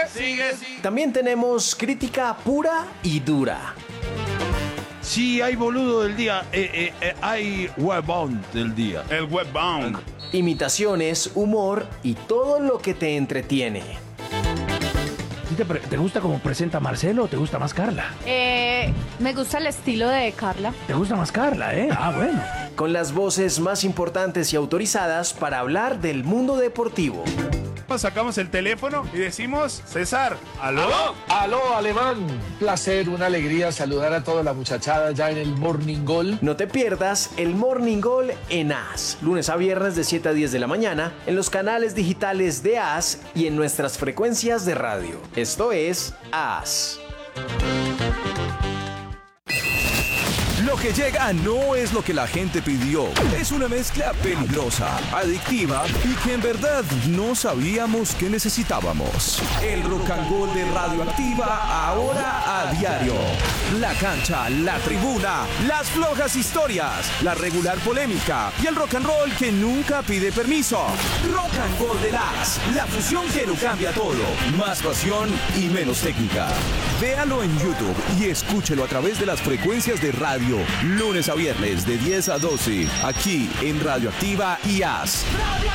Sigue. También tenemos crítica pura y dura. Sí, hay boludo del día, hay webbound del día. El webbound. Imitaciones, humor y todo lo que te entretiene. ¿Te gusta cómo presenta Marcelo o te gusta más Carla? Me gusta el estilo de Carla. ¿Te gusta más Carla, eh? Ah, bueno. Con las voces más importantes y autorizadas para hablar del mundo deportivo. Sacamos el teléfono y decimos, César, ¿aló? Aló, Alemán. Placer, una alegría saludar a toda la muchachada ya en el Morning Goal. No te pierdas el Morning Goal en AS, lunes a viernes de 7 a 10 de la mañana, en los canales digitales de AS y en nuestras frecuencias de radio. Esto es AS. Lo que llega no es lo que la gente pidió. Es una mezcla peligrosa, adictiva y que en verdad no sabíamos que necesitábamos. El Rock and Roll de Radioactiva ahora a diario. La cancha, la tribuna, las flojas historias, la regular polémica y el rock and roll que nunca pide permiso. Rock and Roll de la fusión que lo cambia todo. Más pasión y menos técnica. Véalo en YouTube y escúchelo a través de las frecuencias de radio. Lunes a viernes de 10 a 12, aquí en Radioactiva y AS.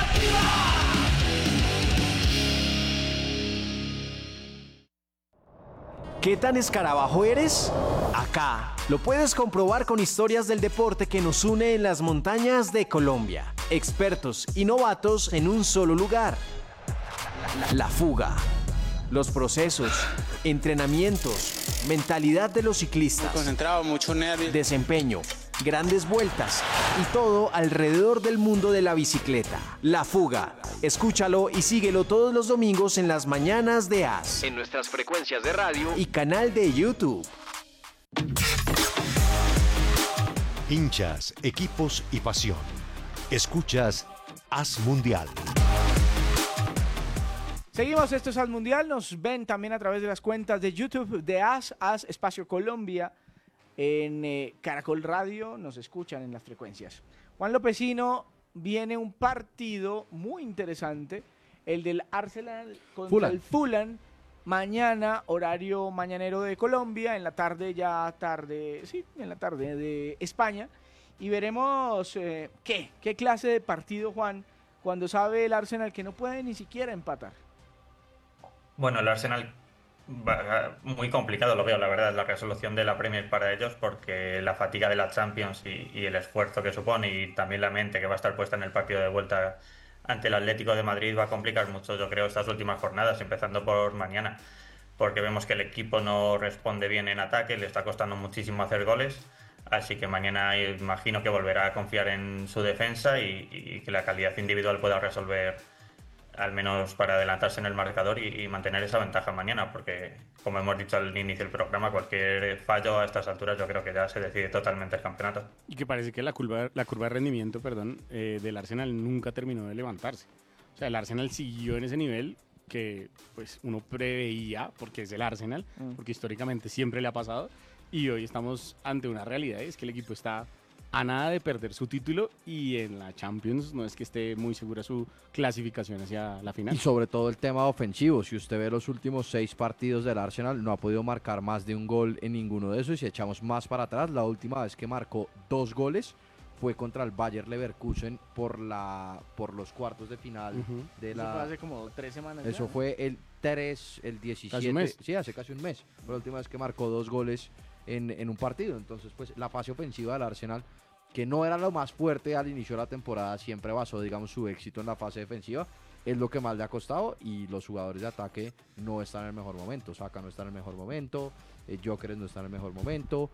¿Qué tan escarabajo eres? Acá lo puedes comprobar con historias del deporte que nos une en las montañas de Colombia. Expertos y novatos en un solo lugar. La fuga. Los procesos, entrenamientos, mentalidad de los ciclistas, concentrado, mucho nervio, desempeño, grandes vueltas y todo alrededor del mundo de la bicicleta. La Fuga. Escúchalo y síguelo todos los domingos en las mañanas de AS, en nuestras frecuencias de radio y canal de YouTube. Hinchas, equipos y pasión. Escuchas AS Mundial. Seguimos, esto es AS Mundial, nos ven también a través de las cuentas de YouTube de AS Espacio Colombia, en Caracol Radio, nos escuchan en las frecuencias. Juan Lopecino, viene un partido muy interesante, el del Arsenal contra el Fulham, mañana, horario mañanero de Colombia, en la tarde en la tarde de España, y veremos qué clase de partido, Juan, cuando sabe el Arsenal que no puede ni siquiera empatar. Bueno, el Arsenal muy complicado lo veo, la verdad, la resolución de la Premier para ellos, porque la fatiga de la Champions y el esfuerzo que supone y también la mente que va a estar puesta en el partido de vuelta ante el Atlético de Madrid va a complicar mucho, yo creo, estas últimas jornadas, empezando por mañana, porque vemos que el equipo no responde bien en ataque, le está costando muchísimo hacer goles, así que mañana imagino que volverá a confiar en su defensa y que la calidad individual pueda resolver, al menos para adelantarse en el marcador y mantener esa ventaja mañana, porque como hemos dicho al inicio del programa, cualquier fallo a estas alturas yo creo que ya se decide totalmente el campeonato. Y que parece que la curva de rendimiento, del Arsenal nunca terminó de levantarse. O sea, el Arsenal siguió en ese nivel que pues uno preveía, porque es el Arsenal, porque históricamente siempre le ha pasado, y hoy estamos ante una realidad, y es que el equipo está a nada de perder su título y en la Champions no es que esté muy segura su clasificación hacia la final. Y sobre todo el tema ofensivo, si usted ve los últimos 6 partidos del Arsenal, no ha podido marcar más de un gol en ninguno de esos, y si echamos más para atrás, la última vez que marcó 2 goles fue contra el Bayer Leverkusen por los cuartos de final de la... Eso fue hace como 3 semanas. Eso ya fue el 17... Casi un mes. Sí, hace casi un mes. Fue la última vez que marcó 2 goles en un partido. Entonces, pues, la fase ofensiva del Arsenal, que no era lo más fuerte al inicio de la temporada, siempre basó, digamos, su éxito en la fase defensiva, es lo que más le ha costado, y los jugadores de ataque no están en el mejor momento. Saka no está en el mejor momento, Gyökeres no está en el mejor momento,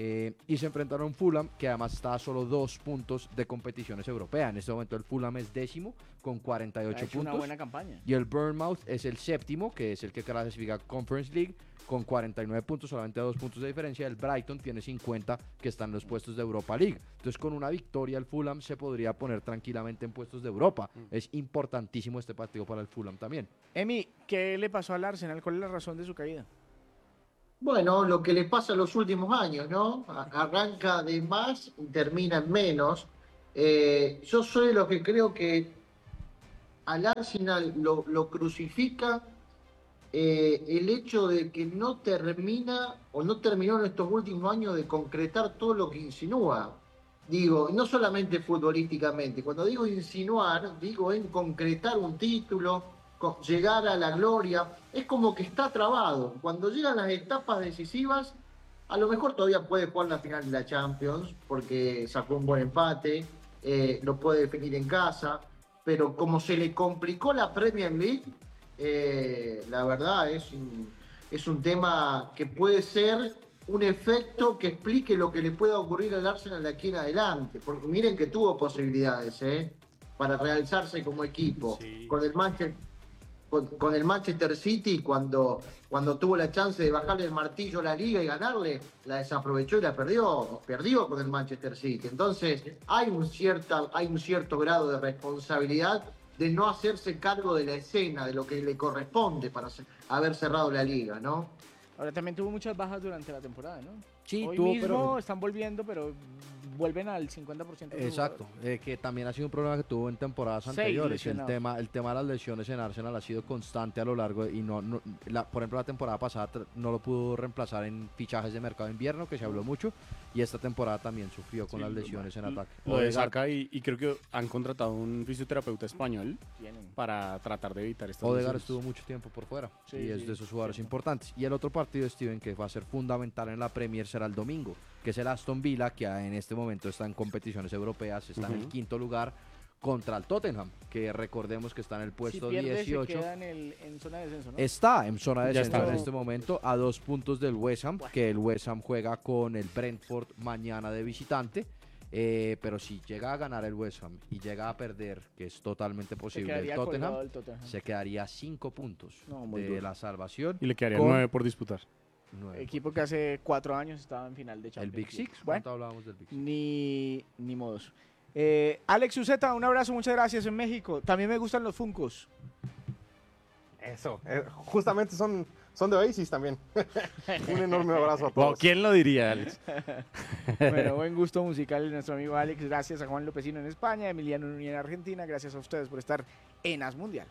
y se enfrentaron a un Fulham que además está a solo 2 puntos de competiciones europeas. En este momento el Fulham es 10º con 48 puntos. Una buena campaña. Y el Bournemouth es el 7º, que es el que clasifica Conference League, con 49 puntos, solamente a 2 puntos de diferencia. El Brighton tiene 50, que están en los puestos de Europa League. Entonces, con una victoria el Fulham se podría poner tranquilamente en puestos de Europa. Es importantísimo este partido para el Fulham también. Emi, ¿qué le pasó al Arsenal? ¿Cuál es la razón de su caída? Bueno, lo que le pasa en los últimos años, ¿no? Arranca de más y termina en menos. Yo soy de los que creo que al Arsenal lo crucifica el hecho de que no terminó en estos últimos años de concretar todo lo que insinúa. Digo, no solamente futbolísticamente, cuando digo insinuar, digo en concretar un título, llegar a la gloria, es como que está trabado. Cuando llegan las etapas decisivas, a lo mejor todavía puede jugar la final de la Champions, porque sacó un buen empate, lo puede definir en casa, pero como se le complicó la Premier League, la verdad es un tema que puede ser un efecto que explique lo que le pueda ocurrir al Arsenal de aquí en adelante, porque miren que tuvo posibilidades para realizarse como equipo. Sí. Con el Manchester City, cuando tuvo la chance de bajarle el martillo a la liga y ganarle, la desaprovechó y la perdió con el Manchester City. Entonces hay un cierto grado de responsabilidad de no hacerse cargo de la escena, de lo que le corresponde para haber cerrado la liga, ¿no? Ahora también tuvo muchas bajas durante la temporada, ¿no? Sí, Hoy mismo están volviendo, pero vuelven al 50%. Exacto, que también ha sido un problema que tuvo en temporadas anteriores. El tema de las lesiones en Arsenal ha sido constante a lo largo y por ejemplo la temporada pasada no lo pudo reemplazar en fichajes de mercado de invierno, que se habló mucho, y esta temporada también sufrió con las lesiones en ataque. Lo de Saka y creo que han contratado un fisioterapeuta español para tratar de evitar estas Odegaard estuvo mucho tiempo por fuera y es de esos jugadores importantes. Y el otro partido, Steven, que va a ser fundamental en la Premier será el domingo, que es el Aston Villa, que en este momento está en competiciones europeas, está en el quinto lugar contra el Tottenham, que recordemos que está en el puesto 18. Se queda en zona de descenso, ¿no? Está en zona de descenso en este momento, a 2 puntos del West Ham, que el West Ham juega con el Brentford mañana de visitante. Pero si llega a ganar el West Ham y llega a perder, que es totalmente posible, el Tottenham, se quedaría 5 puntos de la salvación. Y le quedarían 9 por disputar. Equipo que hace 4 años estaba en final de Champions. ¿El Big Six? ¿Cuánto hablábamos del Big Six? Ni modos. Alex Uceta, un abrazo, muchas gracias en México. También me gustan los Funkos. Eso, justamente son de Oasis también. Un enorme abrazo a todos. Wow, ¿quién lo diría, Alex? Bueno, buen gusto musical de nuestro amigo Alex. Gracias a Juan Lopecino en España, Emiliano Núñez en Argentina. Gracias a ustedes por estar en As Mundial.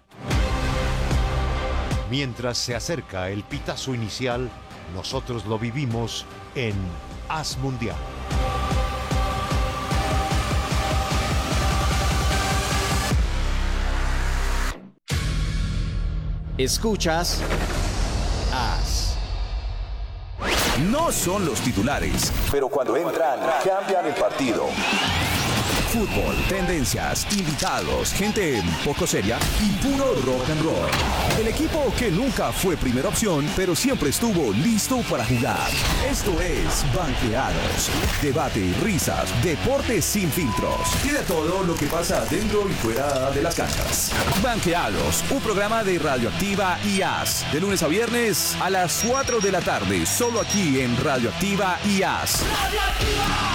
Mientras se acerca el pitazo inicial, nosotros lo vivimos en As Mundial. Escuchas As. No son los titulares, pero cuando entran, cambian el partido. Fútbol, tendencias, invitados, gente poco seria y puro rock and roll. El equipo que nunca fue primera opción, pero siempre estuvo listo para jugar. Esto es Banqueados. Debate, risas, deportes sin filtros y de todo lo que pasa dentro y fuera de las canchas. Banqueados, un programa de Radioactiva y As. De lunes a viernes a las 4 de la tarde, solo aquí en Radioactiva y As. ¡Radioactiva!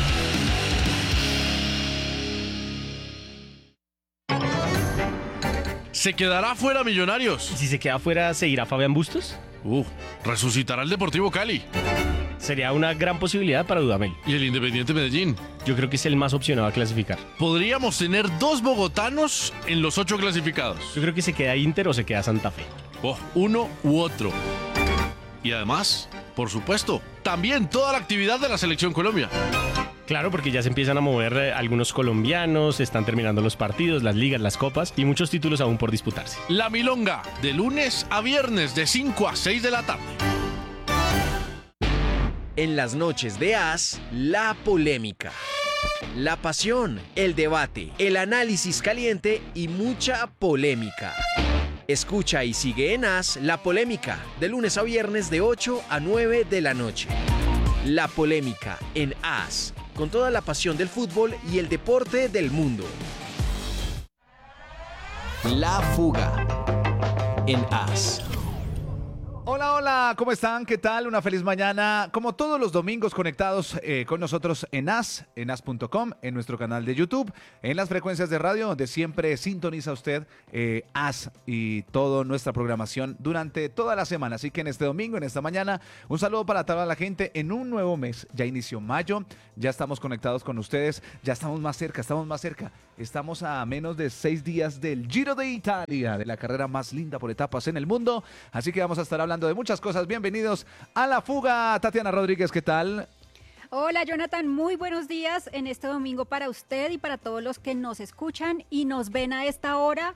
¿Se quedará fuera Millonarios? Si se queda fuera, ¿seguirá Fabián Bustos? ¿Resucitará el Deportivo Cali? Sería una gran posibilidad para Dudamel. ¿Y el Independiente Medellín? Yo creo que es el más opcionado a clasificar. ¿Podríamos tener 2 bogotanos en los 8 clasificados? Yo creo que se queda Inter o se queda Santa Fe. Uno u otro. Y además, por supuesto, también toda la actividad de la Selección Colombia. Claro, porque ya se empiezan a mover algunos colombianos, están terminando los partidos, las ligas, las copas y muchos títulos aún por disputarse. La Milonga, de lunes a viernes de 5 a 6 de la tarde. En las noches de As, la polémica, la pasión, el debate, el análisis caliente y mucha polémica. Escucha y sigue en As La Polémica, de lunes a viernes de 8 a 9 de la noche. La Polémica en As, con toda la pasión del fútbol y el deporte del mundo. La Fuga en As. Hola, hola, ¿cómo están? ¿Qué tal? Una feliz mañana. Como todos los domingos conectados con nosotros en as.com, en nuestro canal de YouTube, en las frecuencias de radio donde siempre sintoniza usted As y toda nuestra programación durante toda la semana. Así que en este domingo, en esta mañana, un saludo para toda la gente en un nuevo mes. Ya inició mayo, ya estamos conectados con ustedes, ya estamos más cerca, estamos más cerca. Estamos a menos de 6 días del Giro de Italia, de la carrera más linda por etapas en el mundo. Así que vamos a estar hablando de muchas cosas. Bienvenidos a La Fuga. Tatiana Rodríguez, ¿qué tal? Hola Jonathan, muy buenos días en este domingo para usted y para todos los que nos escuchan y nos ven a esta hora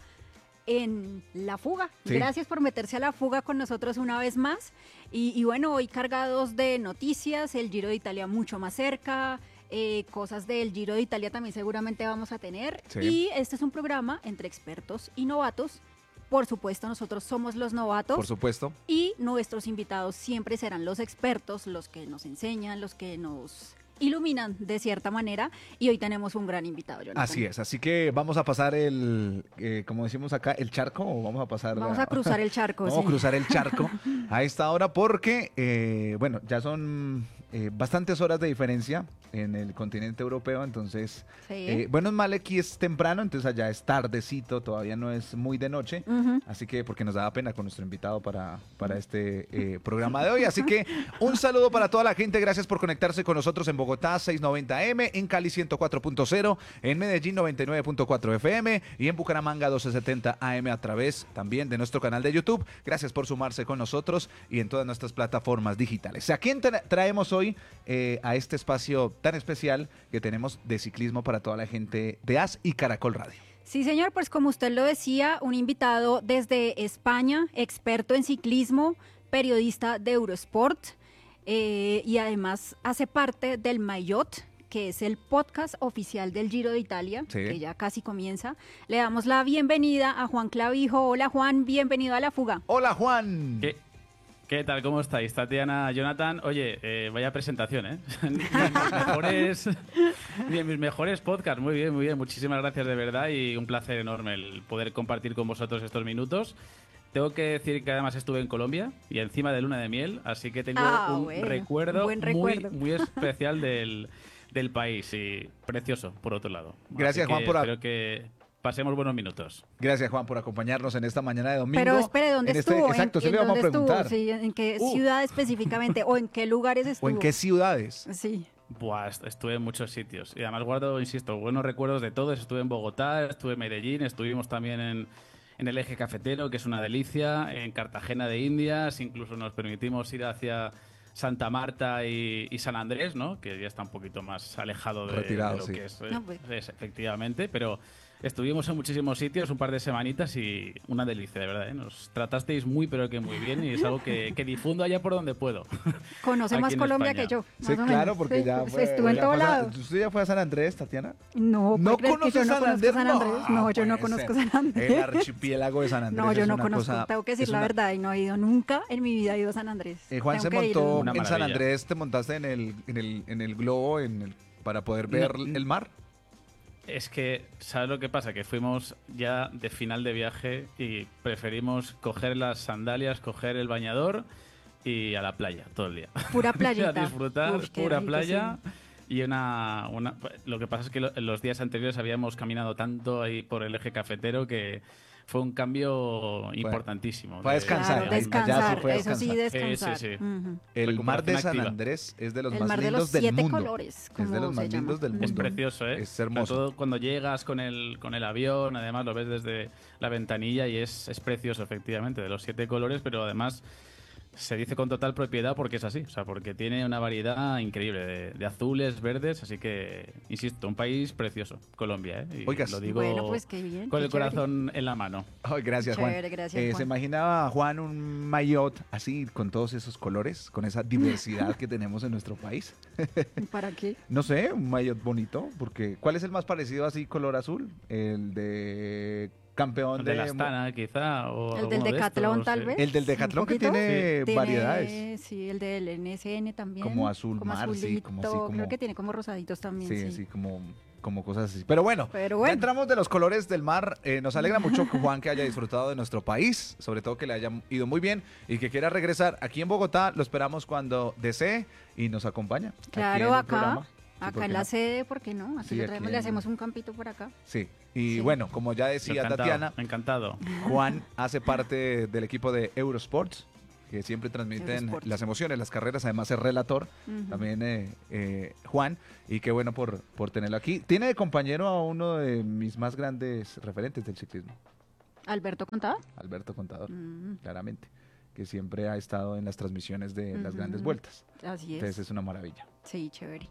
en La Fuga. Sí. Gracias por meterse a La Fuga con nosotros una vez más. Y bueno, hoy cargados de noticias, el Giro de Italia mucho más cerca, cosas del Giro de Italia también seguramente vamos a tener. Sí. Y este es un programa entre expertos y novatos. Por supuesto, nosotros somos los novatos. Por supuesto. Y nuestros invitados siempre serán los expertos, los que nos enseñan, los que nos iluminan de cierta manera. Y hoy tenemos un gran invitado, Jonathan. Así es, así que vamos a pasar como decimos acá, el charco, o vamos a pasar... Vamos a cruzar el charco, Vamos sí. a cruzar el charco a esta hora porque, bueno, ya son bastantes horas de diferencia en el continente europeo, entonces, Sí. bueno, en mal aquí es temprano, entonces allá es tardecito, todavía no es muy de noche, Ujú. así que porque nos daba pena con nuestro invitado para este programa de hoy, así que un saludo para toda la gente, gracias por conectarse con nosotros en Bogotá 690M, en Cali 104.0, en Medellín 99.4 FM y en Bucaramanga 1270 AM a través también de nuestro canal de YouTube. Gracias por sumarse con nosotros y en todas nuestras plataformas digitales. ¿A quién traemos hoy a este espacio tan especial que tenemos de ciclismo para toda la gente de AS y Caracol Radio? Sí, señor, pues como usted lo decía, un invitado desde España, experto en ciclismo, periodista de Eurosport y además hace parte del Maillot, que es el podcast oficial del Giro de Italia, Sí. que ya casi comienza. Le damos la bienvenida a Juan Clavijo. Hola Juan, bienvenido a La Fuga. Hola Juan. ¿Qué tal? ¿Cómo estáis? Tatiana, Jonathan. Oye, vaya presentación, ¿eh? Ni en mis mejores podcasts. Muy bien, muy bien. Muchísimas gracias de verdad y un placer enorme el poder compartir con vosotros estos minutos. Tengo que decir que además estuve en Colombia y encima de luna de miel, así que tengo un bueno, recuerdo, buen recuerdo. muy especial del país y precioso, por otro lado. Gracias, Así que Juan, por espero que pasemos buenos minutos. Gracias, Juan, por acompañarnos en esta mañana de domingo. Pero espere, ¿dónde estuvo? Exacto, sí ¿En le vamos a dónde estuvo? preguntar. Sí, ¿en qué ciudad específicamente? ¿O en qué lugares estuvo? ¿O en qué ciudades? Sí. Buah, estuve en muchos sitios y además guardo, insisto, buenos recuerdos de todos. Estuve en Bogotá, estuve en Medellín, estuvimos también en el eje cafetero, que es una delicia, en Cartagena de Indias, incluso nos permitimos ir hacia Santa Marta y San Andrés, ¿no? Que ya está un poquito más alejado de Retirado, lo sí. que es, No, pues. es efectivamente, pero estuvimos en muchísimos sitios, un par de semanitas y una delicia, de verdad, ¿eh? Nos tratasteis muy, pero que muy bien y es algo que difundo allá por donde puedo. Conoce Aquí más en Colombia España. que yo. Sí, más o claro, menos. porque Sí, ya pues fue. estuve en ya todo fue a- lado. ¿Usted ya fue a San Andrés, Tatiana? No, ¿No ¿puede creer que conoces yo no San conozco Andrés? San Andrés? No, yo no puede conozco ser. San Andrés. El archipiélago de San Andrés. No, yo es no una conozco. cosa- Tengo que decir es la una- verdad y no he ido nunca en mi vida he ido a San Andrés. Juan se Tengo que ir montó algún día. en San Andrés, te montaste en el globo para poder ver No, el mar. Es que, ¿sabes lo que pasa? Que fuimos ya de final de viaje y preferimos coger las sandalias, coger el bañador y a la playa todo el día. Pura playita. A disfrutar, Uf, qué pura rico, playa. Y lo que pasa es que en los días anteriores habíamos caminado tanto ahí por el eje cafetero que fue un cambio importantísimo. Fue a descansar. Claro, descansar, eso sí, descansar. Sí. Ujú. El mar de Recuperación San activa. Andrés es de los El más mar de lindos los del 7 mundo. colores, Es de como los más se lindos del mundo. Es precioso, ¿eh? Es hermoso. Sobre todo cuando llegas con el avión, además lo ves desde la ventanilla y es precioso, efectivamente, de los 7 colores, pero además se dice con total propiedad porque es así, o sea, porque tiene una variedad increíble de azules, verdes, así que, insisto, un país precioso, Colombia, ¿eh? Y Oigas. lo digo Bueno, pues qué bien, con qué el corazón en la mano. Ay, gracias, Juan. Chévere, gracias, Juan. ¿Se imaginaba, Juan, un maillot así, con todos esos colores, con esa diversidad que tenemos en nuestro país? ¿Para qué? No sé, un maillot bonito, porque ¿cuál es el más parecido así, color azul? El de campeón El de la Astana, quizá, o El del alguno de Decathlon, estos, tal sí. vez. El del Decathlon ¿Un que poquito? tiene Sí. variedades. Sí, el del NSN también. Como azul mar, sí, azulito, como así, como- Creo que tiene como rosaditos también. Sí, Sí, así como como cosas así. Pero bueno, ya entramos de los colores del mar. Nos alegra mucho que Juan que haya disfrutado de nuestro país, sobre todo que le haya ido muy bien y que quiera regresar aquí en Bogotá. Lo esperamos cuando desee y nos acompaña. Claro, acá ¿por en qué la no? sede, ¿por qué no? Aquí Sí, le aquí le hacemos un campito por acá. Sí, y bueno, como ya decía Encantado, Tatiana, encantado. Juan hace parte del equipo de Eurosports, que siempre transmiten Eurosports. las emociones, las carreras, además es relator, Ujú. también Juan, y qué bueno por tenerlo aquí. Tiene de compañero a uno de mis más grandes referentes del ciclismo, ¿Alberto Contador? Alberto Contador, Mm. claramente, que siempre ha estado en las transmisiones de las Ujú. grandes vueltas. Así es. Entonces es una maravilla. Sí, chévere.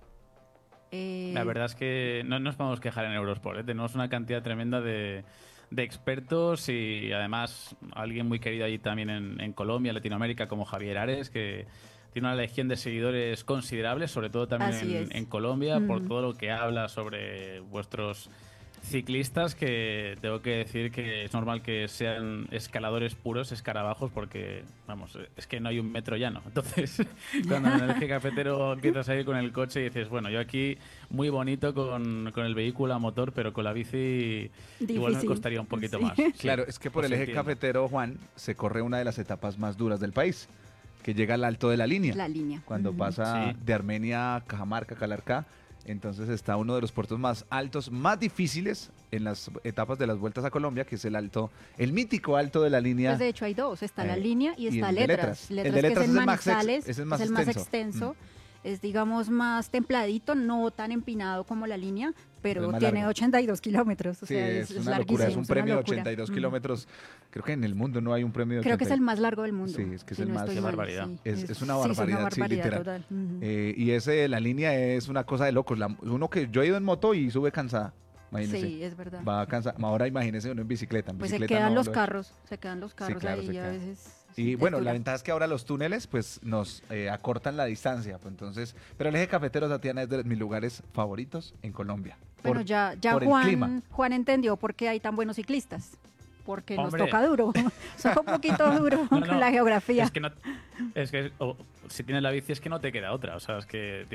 La verdad es que no nos podemos quejar en Eurosport, ¿eh? Tenemos una cantidad tremenda de expertos y además alguien muy querido allí también en Colombia, Latinoamérica, como Javier Ares, que tiene una legión de seguidores considerables, sobre todo Así también es. en Colombia, por Ujú. todo lo que habla sobre vuestros ciclistas, que tengo que decir que es normal que sean escaladores puros, escarabajos, porque, vamos, es que no hay un metro llano. Entonces, cuando en el eje cafetero empiezas a ir con el coche y dices, bueno, yo aquí muy bonito con el vehículo a motor, pero con la bici igual me Difícil. costaría un poquito Sí. más. Sí, Claro, es que por os el eje entiendo. cafetero, Juan, se corre una de las etapas más duras del país, que llega al alto de la línea. La línea. Cuando Ujú. pasa Sí. de Armenia a Cajamarca, Calarcá, entonces está uno de los puertos más altos, más difíciles en las etapas de las vueltas a Colombia, que es el mítico alto de la línea. Pues de hecho hay dos, está la Eh, línea y y está el de letras. letras. El de Letras que letras es en es el más Manizales, es el más extenso. extenso. Es digamos más templadito, no tan empinado como la línea, Pero pero es más tiene largo. 82 kilómetros. O Sí, sea, es una locura, larguísimo, es un una premio de locura. 82 Mm. kilómetros. Creo que en el mundo no hay un premio de Creo que es 80. el más largo del mundo. Sí, es que es si el no más. estoy Qué mal, barbaridad. sí. Es una sí, barbaridad, sí, literal. total. Ujú. Y ese de la línea es una cosa de locos. Uno que yo he ido en moto y sube cansada. Imagínese. Sí, es verdad. Va cansada. Ahora imagínese uno en bicicleta. En Pues se bicicleta quedan no los lo he carros, se quedan los carros claro, ahí se y a quedan. veces. Y es bueno, dura. la ventaja es que ahora los túneles pues nos acortan la distancia. Pues, entonces, pero el eje cafetero, Tatiana, es de mis lugares favoritos en Colombia. Bueno, ya por el clima. Juan entendió por qué hay tan buenos ciclistas. Porque Hombre. nos toca duro. Son un poquito duro No, con no, la geografía. Es que si tienes la bici es que no te queda otra. O sea, es que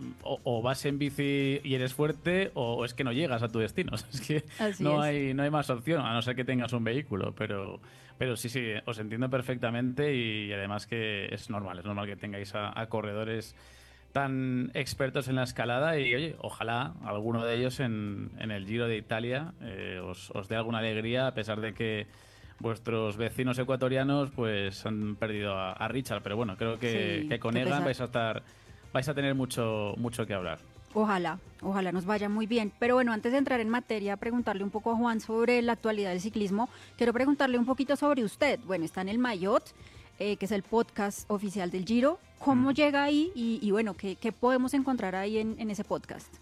o vas en bici y eres fuerte o es que no llegas a tu destino. O sea, es que Así no es. hay más opción, a no ser que tengas un vehículo. Pero sí, os entiendo perfectamente y además que es normal que tengáis a corredores tan expertos en la escalada y oye, ojalá alguno de ellos en el Giro de Italia os dé alguna alegría, a pesar de que vuestros vecinos ecuatorianos pues han perdido a Richard, pero bueno, creo que Sí, con qué Egan pesar. vais a tener mucho que hablar. Ojalá nos vaya muy bien. Pero bueno, antes de entrar en materia, preguntarle un poco a Juan sobre la actualidad del ciclismo, quiero preguntarle un poquito sobre usted. Bueno, está en el Maillot, que es el podcast oficial del Giro. ¿Cómo llega ahí? Y bueno, ¿qué podemos encontrar ahí en ese podcast?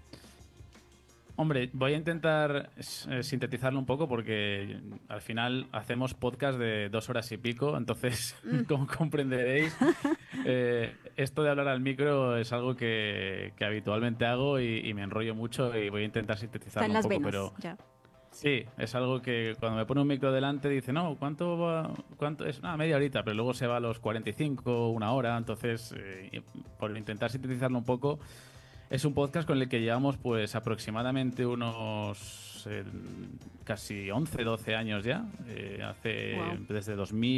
Hombre, voy a intentar sintetizarlo un poco porque al final hacemos podcast de 2 horas y pico, entonces, como comprenderéis, esto de hablar al micro es algo que habitualmente hago y me enrollo mucho y voy a intentar Está sintetizarlo en un las poco, venas, pero ya. sí, es algo que cuando me pone un micro delante dice, no, ¿cuánto es? Media horita, pero luego se va a los 45, una hora, entonces, por intentar sintetizarlo un poco, es un podcast con el que llevamos pues aproximadamente unos casi 11, 12 años ya, desde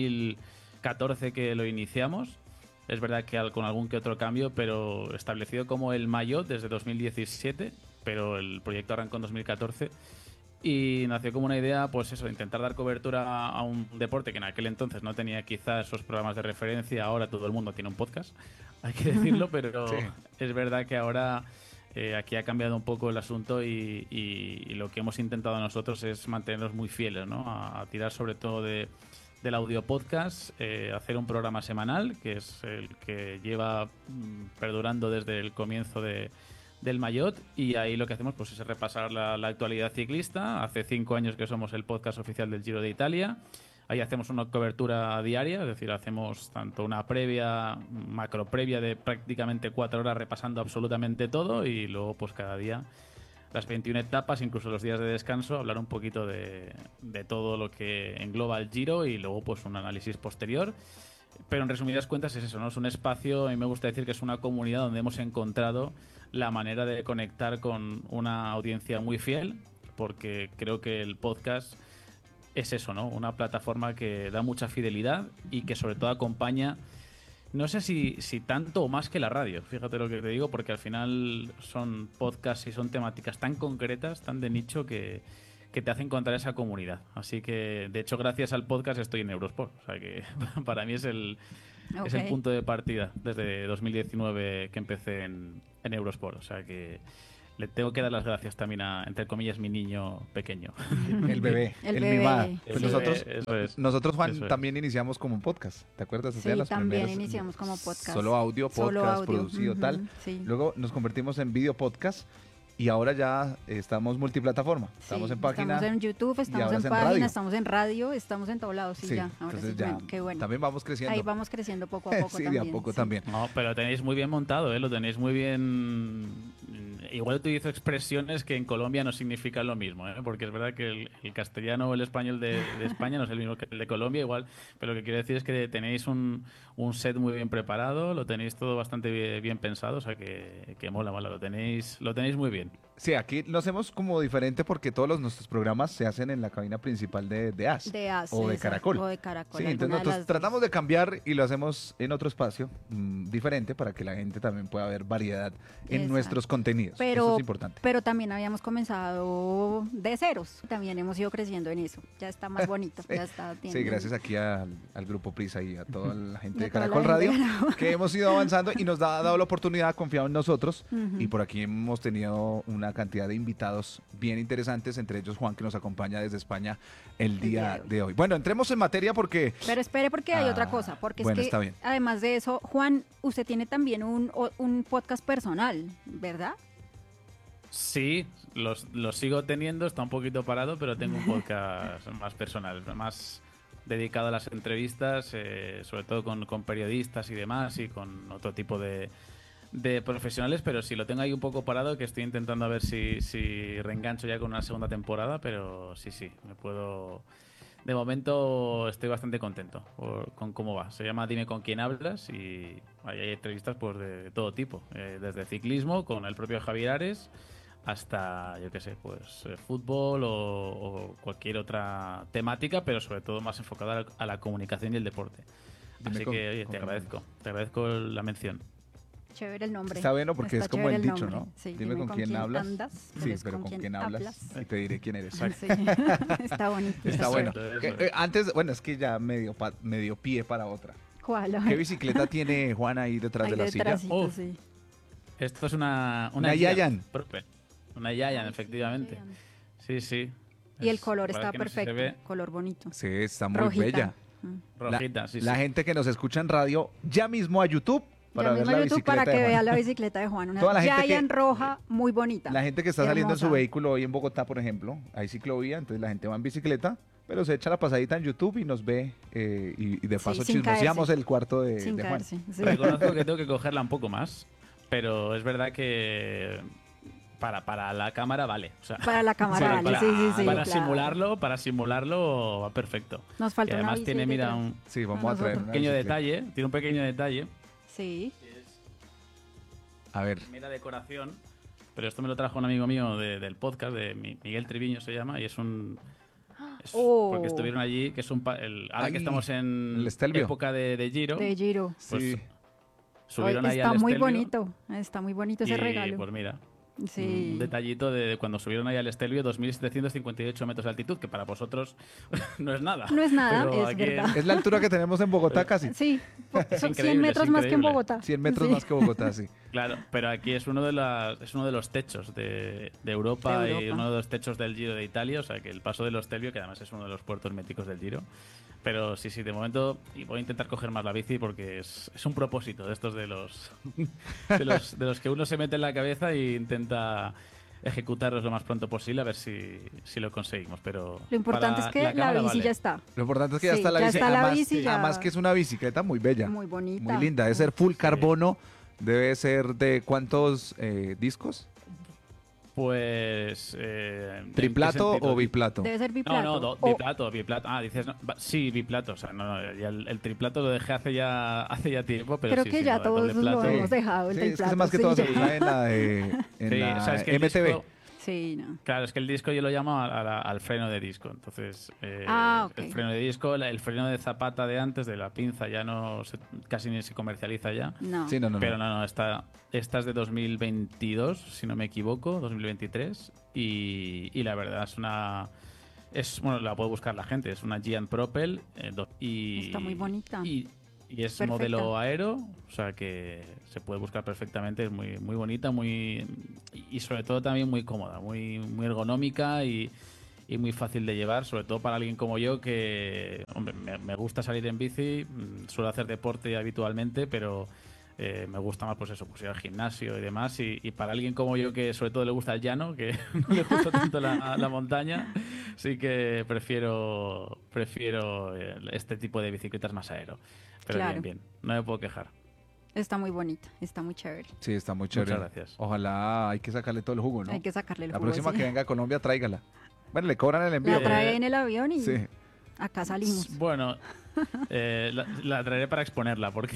2014 que lo iniciamos. Es verdad que con algún que otro cambio, pero establecido como el Maillot desde 2017, pero el proyecto arrancó en 2014 y nació como una idea, pues eso, de intentar dar cobertura a un deporte que en aquel entonces no tenía quizás esos programas de referencia. Ahora todo el mundo tiene un podcast, hay que decirlo, pero Sí. es verdad que ahora aquí ha cambiado un poco el asunto y lo que hemos intentado nosotros es mantenernos muy fieles, ¿no? A tirar sobre todo del audio podcast, hacer un programa semanal, que es el que lleva perdurando desde el comienzo del Maillot, y ahí lo que hacemos pues es repasar la actualidad ciclista. Hace 5 años que somos el podcast oficial del Giro de Italia. Ahí hacemos una cobertura diaria, es decir, hacemos tanto una macro previa de prácticamente 4 horas repasando absolutamente todo y luego pues cada día las 21 etapas, incluso los días de descanso, hablar un poquito de todo lo que engloba el Giro y luego pues un análisis posterior. Pero en resumidas cuentas es eso, ¿no? Es un espacio, a mí me gusta decir que es una comunidad donde hemos encontrado la manera de conectar con una audiencia muy fiel, porque creo que el podcast es eso, ¿no? Una plataforma que da mucha fidelidad y que sobre todo acompaña, no sé si tanto o más que la radio, fíjate lo que te digo, porque al final son podcasts y son temáticas tan concretas, tan de nicho que te hace encontrar esa comunidad. Así que, de hecho, gracias al podcast estoy en Eurosport. O sea que para mí es el punto de partida desde 2019 que empecé en Eurosport. O sea que le tengo que dar las gracias también a, entre comillas, mi niño pequeño. El bebé, el bebé. mimado. El Pues bebé, nosotros, Juan, eso es. también iniciamos como un podcast. ¿Te acuerdas? Sí, también iniciamos como podcast. Solo audio, podcast, producido, Ujú, tal. sí. Luego nos convertimos en video podcast y ahora ya estamos multiplataforma. Estamos Sí, en página. estamos en YouTube, y estamos ahora en es en página, radio. estamos en radio, estamos en todos lados. Sí, Sí, ya. Ahora entonces sí, ya bueno, qué bueno. también vamos creciendo. Ahí vamos creciendo poco a poco Sí, también. de a poco sí. también. No, pero lo tenéis muy bien montado, ¿eh? Lo tenéis muy bien... Igual utilizo expresiones que en Colombia no significan lo mismo, ¿eh? Porque es verdad que el castellano o el español de España no es el mismo que el de Colombia, igual, pero lo que quiero decir es que tenéis un set muy bien preparado, lo tenéis todo bastante bien pensado, o sea que mola, lo tenéis muy bien. Sí, aquí lo hacemos como diferente porque todos nuestros programas se hacen en la cabina principal de AS. De AS, o de exacto, Caracol. o de Caracol, Sí, alguna entonces de nosotros las tratamos de cambiar y lo hacemos en otro espacio diferente para que la gente también pueda ver variedad en Exacto. nuestros contenidos. Eso Pero, es importante. pero también habíamos comenzado de ceros. También hemos ido creciendo en eso. Ya está más bonito. Ya está, Sí, gracias aquí al Grupo Prisa y a toda la gente Y a de toda la Caracol Radio, gente de Caracol. que hemos ido avanzando y nos ha dado la oportunidad, ha confiado en nosotros. Ujú. Y por aquí hemos tenido una cantidad de invitados bien interesantes, entre ellos Juan, que nos acompaña desde España el día de hoy. Bueno, entremos en materia porque... Pero espere porque hay otra cosa. Porque bueno, es que, está bien. además de eso, Juan, usted tiene también un podcast personal, ¿verdad? Sí, los sigo teniendo, está un poquito parado, pero tengo un podcast más personal, más dedicado a las entrevistas, sobre todo con periodistas y demás, y con otro tipo de profesionales, pero sí, lo tengo ahí un poco parado, que estoy intentando a ver si reengancho ya con una segunda temporada, pero sí, me puedo... De momento estoy bastante contento con cómo va. Se llama Dime con quién hablas y hay entrevistas pues de todo tipo, desde ciclismo con el propio Javier Ares hasta, yo qué sé, pues fútbol o cualquier otra temática, pero sobre todo más enfocada a la comunicación y el deporte. Dime Así con- que, oye, con te agradezco la mención. Chévere el nombre. Está bueno porque Está es como chévere el dicho, nombre. ¿no? Sí, Dime con quién hablas. andas, Sí, es pero con quién hablas y te diré quién eres. Sí. Está bonito. Está bueno. chévere. Antes, bueno, es que ya medio pie para otra. ¿Cuál? ¿Qué bicicleta tiene Juan ahí detrás Ahí de la silla? detrásito, sí. Esto es una Yayan. propia. Una Yayan, efectivamente. Sí. Y el color Para está que no sé si perfecto. se ve. Color bonito. Sí, está muy Rojita. bella. Rojita, La gente que nos escucha en radio, ya mismo a YouTube para Ya ver mismo la YouTube bicicleta para que de Juan. vea la bicicleta de Juan. Una Toda la gente Giant roja muy bonita. La gente que está saliendo en su Hermosa. vehículo hoy en Bogotá, por ejemplo, hay ciclovía, entonces la gente va en bicicleta, pero se echa la pasadita en YouTube y nos ve y de paso sin chismoseamos caerse. el cuarto de Sin Juan. caerse, sí. Reconozco que tengo que cogerla un poco más, pero es verdad que para la cámara vale. O sea, Para la cámara vale, sí, Para claro. simularlo va perfecto. Nos falta y una además bici tiene, mira, detrás. un Sí, vamos a traer una pequeño bicicleta. detalle, tiene un pequeño detalle. Sí. A ver. Mira decoración, pero esto me lo trajo un amigo mío del podcast, de Miguel Triviño se llama, y es un... Oh. Porque estuvieron allí, que es ahora Ay, que estamos en el Stelvio. época de Giro. De Giro. Pues, Sí. subieron Oye, ahí está al muy Stelvio bonito. Está muy bonito ese y, regalo. Pues mira, Sí. un detallito de cuando subieron ahí al Estelvio, 2.758 metros de altitud, que para vosotros no es nada. No es nada, Pero es aquí verdad. Es la altura que tenemos en Bogotá casi. Sí, Es son 100 increíble, metros es más que en increíble. Bogotá. 100 metros Sí. más que Bogotá, sí. Claro, pero aquí es uno de los techos de Europa, De y Europa. uno de los techos del Giro de Italia, o sea que el paso del Estelvio, que además es uno de los puertos míticos del Giro. Pero sí, de momento y voy a intentar coger más la bici porque es un propósito de estos de los de los que uno se mete en la cabeza e intenta ejecutarlos lo más pronto posible a ver si lo conseguimos. Pero Lo importante para es que la cámara bici vale. ya está. Lo importante es que ya Sí, está la ya bici. está la además, bici, ya- además que es una bicicleta muy bella. Muy bonita. Muy linda. Debe ser full carbono. Debe ser de ¿cuántos discos? Pues... ¿Triplato o biplato? Debe ser biplato. No, biplato, biplato. Ah, dices... No, sí, biplato. O sea, no, ya el triplato lo dejé hace ya tiempo, pero Creo sí, que sí, ya no, todos doble lo plato. hemos dejado, el Sí, es que triplato. más que todo se usa en la, o sea, es que el MTV. disco- Sí, no. Claro, es que el disco yo lo llamo al freno de disco. Entonces, Ok. el freno de disco, el freno de zapata de antes, de la pinza, ya casi ni se comercializa ya. No. Sí, no. Pero no, esta es de 2022, si no me equivoco, 2023. Y la verdad bueno, la puede buscar la gente. Es una Giant Propel. Y Está muy bonita. Y es Perfecta. modelo aero, o sea que se puede buscar perfectamente. Es muy, muy bonita, y sobre todo también muy cómoda, muy, muy ergonómica y muy fácil de llevar, sobre todo para alguien como yo que, hombre, me gusta salir en bici, suelo hacer deporte habitualmente, pero me gusta más pues eso, pues ir al gimnasio y demás, y para alguien como yo que sobre todo le gusta el llano, que no le gusta tanto la montaña, sí que prefiero este tipo de bicicletas más aero. Pero Claro. bien, no me puedo quejar. Está muy bonita, está muy chévere. Sí, está muy chévere. Muchas gracias. Ojalá hay que sacarle todo el jugo, ¿no? Hay que sacarle el La jugo, próxima sí. que venga a Colombia, tráigala. Bueno, le cobran el envío. La trae en el avión y Sí. acá salimos. Bueno, la traeré para exponerla, porque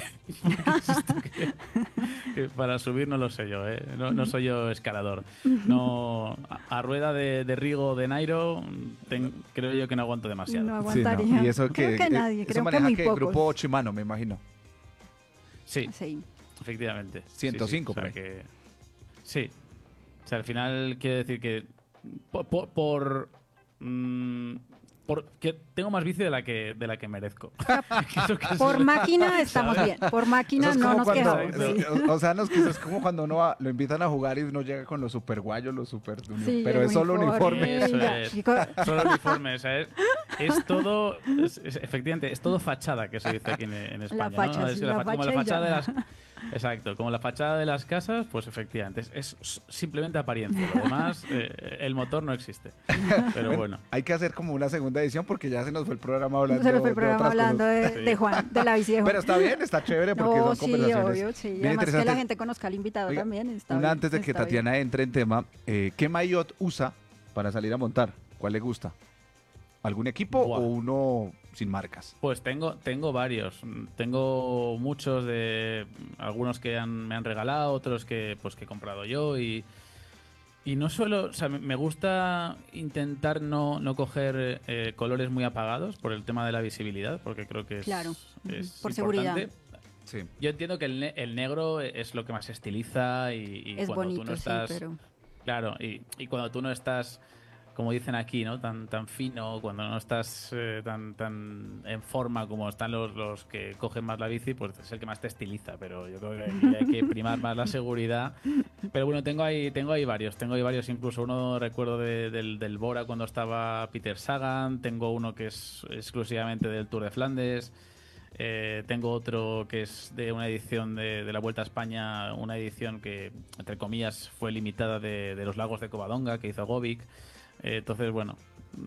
que para subir no lo sé yo, ¿eh? No soy yo escalador. No, a rueda de Rigo o de Nairo, creo yo que no aguanto demasiado. No Sí, aguantaría. Y eso Creo que nadie, eso creo que maneja muy que pocos. grupo Shimano, me imagino. Sí, Sí. efectivamente. 105 o sea por ahí. que- sí. O sea, al final quiero decir que porque tengo más bici de la que merezco. Por máquina estamos ¿Sabes? bien. Por máquina Eso es no como nos cuando- quejamos. sí. O sea, es como cuando lo invitan a jugar y uno llega con los super guayos, los super... Sí, pero el es solo uniforme. Eso Venga. es. Y con- Solo uniforme, o sea, es todo, efectivamente, es todo fachada que se dice aquí en España. facha, ¿no? sí, Es la como facha la y fachada de ya. las. Exacto, como la fachada de las casas, pues efectivamente, es simplemente apariencia. Lo demás, el motor no existe. Pero bueno. Hay que hacer como una segunda edición porque ya se nos fue el programa hablando Se nos fue el de programa otras hablando cosas. de Juan, de la bici de Juan. Pero está bien, está chévere porque No, son sí, conversaciones obvio, sí. bien Además que la interesantes. gente conozca al invitado Oiga, también. Está Una bien, antes de que está bien. Tatiana entre en tema, ¿qué maillot usa para salir a montar? ¿Cuál le gusta? ¿Algún equipo Buah. o uno sin marcas? Pues tengo varios. Tengo muchos de algunos que me han regalado, otros que he comprado yo y no suelo, o sea, me gusta intentar no coger colores muy apagados por el tema de la visibilidad, porque creo que es, Claro, es por importante. seguridad. Sí. Yo entiendo que el negro es lo que más estiliza y Es cuando bonito, tú no sí, estás, pero... claro, y cuando tú no estás, como dicen aquí, ¿no? Tan fino, cuando no estás tan en forma como están los que cogen más la bici, pues es el que más te estiliza, pero yo creo que aquí hay que primar más la seguridad. Pero bueno, tengo ahí varios, incluso uno recuerdo del Bora cuando estaba Peter Sagan, tengo uno que es exclusivamente del Tour de Flandes. Tengo otro que es de una edición de la Vuelta a España, una edición que, entre comillas, fue limitada de los lagos de Covadonga, que hizo Govic. Entonces, bueno,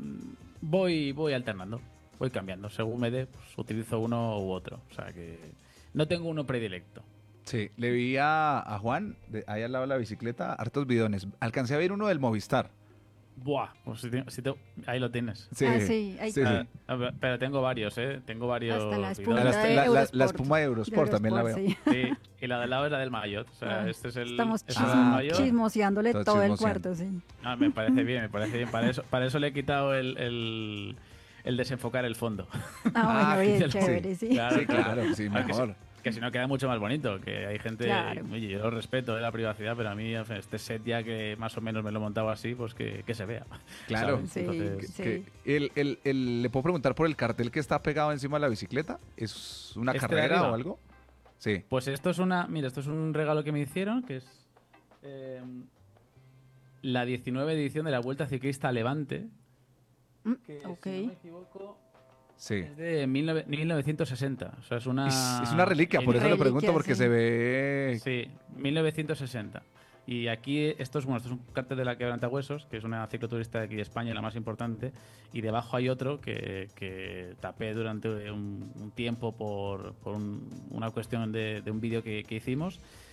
voy alternando, voy cambiando. Según me dé, pues, utilizo uno u otro. O sea que no tengo uno predilecto. Sí, le vi a Juan, ahí al lado de la bicicleta, hartos bidones. Alcancé a ver uno del Movistar. Buah, pues ahí lo tienes. Sí, Ah, sí, ahí- sí. Pero tengo varios, ¿eh? Tengo varios. Hasta la bidones. espumita de Eurosport. La espuma de Eurosport también la veo. sí. Sí, y la del lado es la del maillot. O sea, Ah, este es el. Estamos este es el maillot. chismoseándole Todo todo el chismoseando. cuarto, sí. Ah, me parece bien. Para eso le he quitado el desenfocar el fondo. Ah, bueno, bien, Ya lo- chévere, sí. Sí, claro, sí, Ah, mejor. que si no queda mucho más bonito, que hay gente, Claro. oye, yo lo respeto de la privacidad, pero a mí este set ya que más o menos me lo montaba así, pues que se vea. Claro. ¿sabes? Sí, Entonces, sí. ¿Le puedo preguntar por el cartel que está pegado encima de la bicicleta? ¿Es una ¿Este de carrera arriba? o algo? Sí. Pues esto es un regalo que me hicieron, que es la 19 edición de la Vuelta Ciclista a Levante, que Ok. si no me equivoco Sí. es de 1960. O sea, es una Es una reliquia, por eso lo Reliquia, pregunto, porque sí. se ve... Sí, 1960. Y aquí esto es un cartel de la Quebrantahuesos, que es una cicloturista de aquí de España, la más importante. Y debajo hay otro que tapé durante un tiempo por una cuestión de un vídeo que hicimos.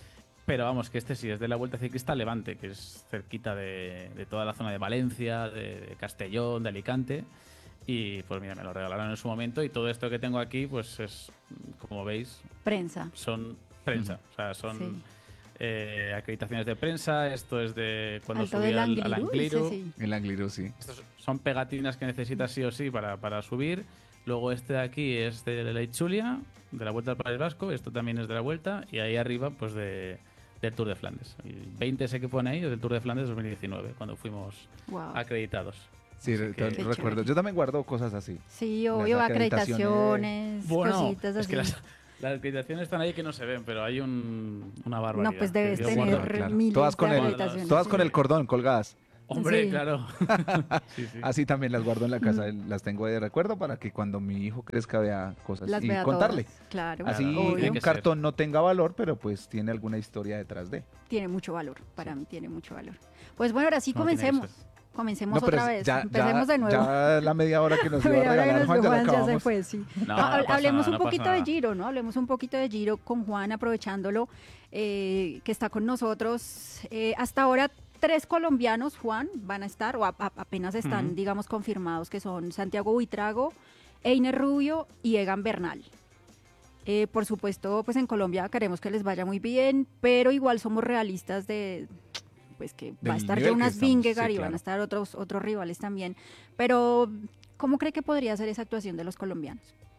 Pero vamos, que este sí es de la Vuelta Ciclista a Levante, que es cerquita de toda la zona de Valencia, de Castellón, de Alicante. Y pues mira, me lo regalaron en su momento y todo esto que tengo aquí, pues es, como veis... Prensa. Son prensa, o sea, son... Sí. Acreditaciones de prensa, esto es de cuando Alto subí del al Angliru, Angliru. sí. El Angliru, sí. Estos son pegatinas que necesitas sí o sí para subir. Luego este de aquí es de la Itzulia, de la Vuelta al País Vasco. Esto también es de la Vuelta. Y ahí arriba, pues del Tour de Flandes. Y 20 ese que pone ahí es del Tour de Flandes 2019, cuando fuimos acreditados. Sí, recuerdo. Yo también guardo cosas así. Sí, obvio, acreditaciones, cositas es así. que las acreditaciones están ahí que no se ven, pero hay una barbaridad. No, pues debes Yo tener guardo. miles Todas con de el, acreditaciones. todas con el cordón colgadas. Hombre, Sí. claro. Sí. Así también las guardo en la casa, las tengo ahí de recuerdo para que cuando mi hijo crezca vea cosas Las y vea contarle. todas, claro. Así Obvio. un cartón no tenga valor, pero pues tiene alguna historia detrás de. Tiene mucho valor, para mí tiene mucho valor. Pues bueno, ahora sí No, tiene que comencemos. Comencemos No, pero otra vez, ya- empecemos ya- de nuevo. Ya la media hora que nos iba a Media hora que regalar nos Juan, dio ya la Juan, ya se acabamos. fue, sí. No, No, no pasa hablemos nada, un no pasa poquito nada. de Giro, ¿no? Hablemos un poquito de Giro con Juan, aprovechándolo, que está con nosotros. Hasta ahora 3 colombianos, Juan, van a estar, o apenas están, Ujú. digamos, confirmados, que son Santiago Buitrago, Einer Rubio y Egan Bernal. Por supuesto, pues en Colombia queremos que les vaya muy bien, pero igual somos realistas de pues que va a Del estar nivel que Jonas estamos, Vingegaard sí, y van claro. a estar otros rivales también. Pero, ¿cómo cree que podría ser esa actuación de los colombianos?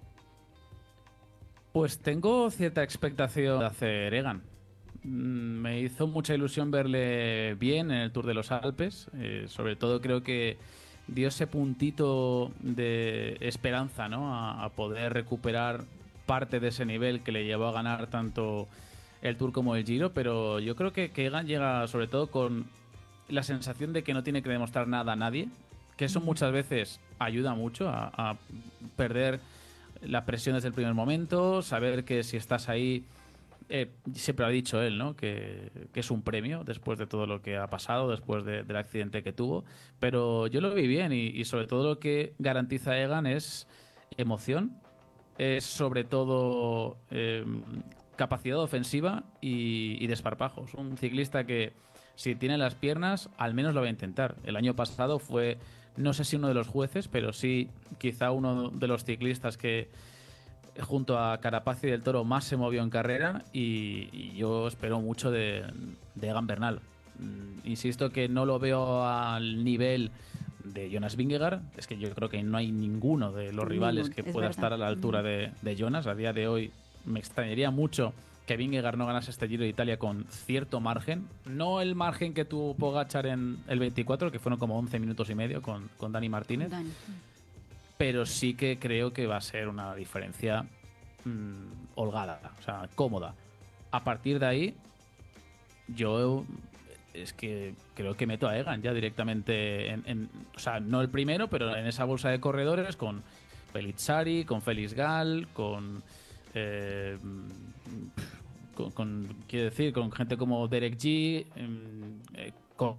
Pues tengo cierta expectación de hacer Egan. Me hizo mucha ilusión verle bien en el Tour de los Alpes. Sobre todo creo que dio ese puntito de esperanza, ¿no? A poder recuperar parte de ese nivel que le llevó a ganar tanto el Tour como el Giro. Pero yo creo que Egan llega sobre todo con la sensación de que no tiene que demostrar nada a nadie. Que eso muchas veces ayuda mucho a perder la presión desde el primer momento, saber que si estás ahí, siempre ha dicho él, ¿no? Que es un premio después de todo lo que ha pasado, después del accidente que tuvo. Pero yo lo vi bien y sobre todo lo que garantiza Egan es emoción, es sobre todo capacidad ofensiva y desparpajos. Un ciclista que si tiene las piernas, al menos lo va a intentar. El año pasado fue, no sé si uno de los jueces, pero sí quizá uno de los ciclistas que junto a Carapaz y Del Toro más se movió en carrera y yo espero mucho de Egan Bernal. Insisto que no lo veo al nivel de Jonas Vingegaard, es que yo creo que no hay ninguno de los rivales que es pueda verdad. estar a la altura de Jonas. A día de hoy me extrañaría mucho que Vingegaard no ganase este Giro de Italia con cierto margen. No el margen que tuvo Pogačar en el 24, que fueron como 11 minutos y medio con Dani Martínez. Dani. Pero sí que creo que va a ser una diferencia holgada, o sea, cómoda. A partir de ahí, yo es que creo que meto a Egan ya directamente o sea, no el primero, pero en esa bolsa de corredores con Pellizzari, con Félix Gall, quiero decir, con gente como Derek G, con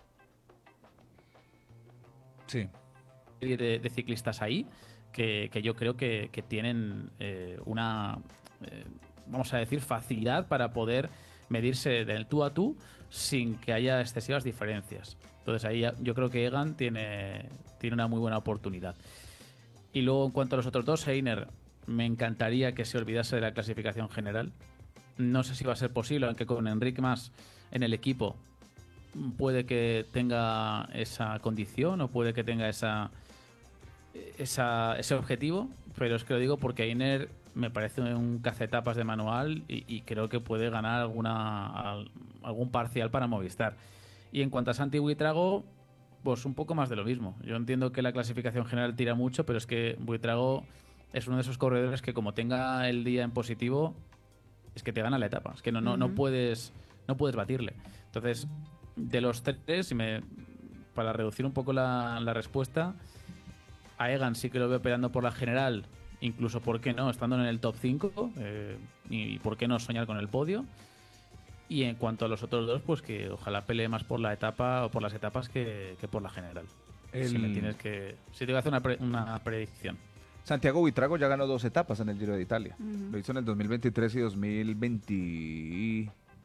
sí. de ciclistas ahí que yo creo que tienen una vamos a decir facilidad para poder medirse del tú a tú sin que haya excesivas diferencias. Entonces ahí yo creo que Egan tiene una muy buena oportunidad. Y luego en cuanto a los otros dos, Einer, me encantaría que se olvidase de la clasificación general. No sé si va a ser posible, aunque con Enric Mas en el equipo puede que tenga esa condición o puede que tenga ese objetivo, pero es que lo digo porque Einer me parece un cazetapas de manual y creo que puede ganar algún parcial para Movistar. Y en cuanto a Santi Buitrago, pues un poco más de lo mismo. Yo entiendo que la clasificación general tira mucho, pero es que Buitrago es uno de esos corredores que como tenga el día en positivo, es que te gana la etapa. Es que no puedes batirle. Entonces, de los tres, para reducir un poco la respuesta, a Egan sí que lo veo peleando por la general, incluso, ¿por qué no?, estando en el top 5, y ¿por qué no soñar con el podio? Y en cuanto a los otros dos, pues que ojalá pelee más por la etapa o por las etapas que por la general. Si te voy a hacer una predicción. Santiago Buitrago ya ganó 2 etapas en el Giro de Italia. Ujú. Lo hizo en el 2023 y 2023.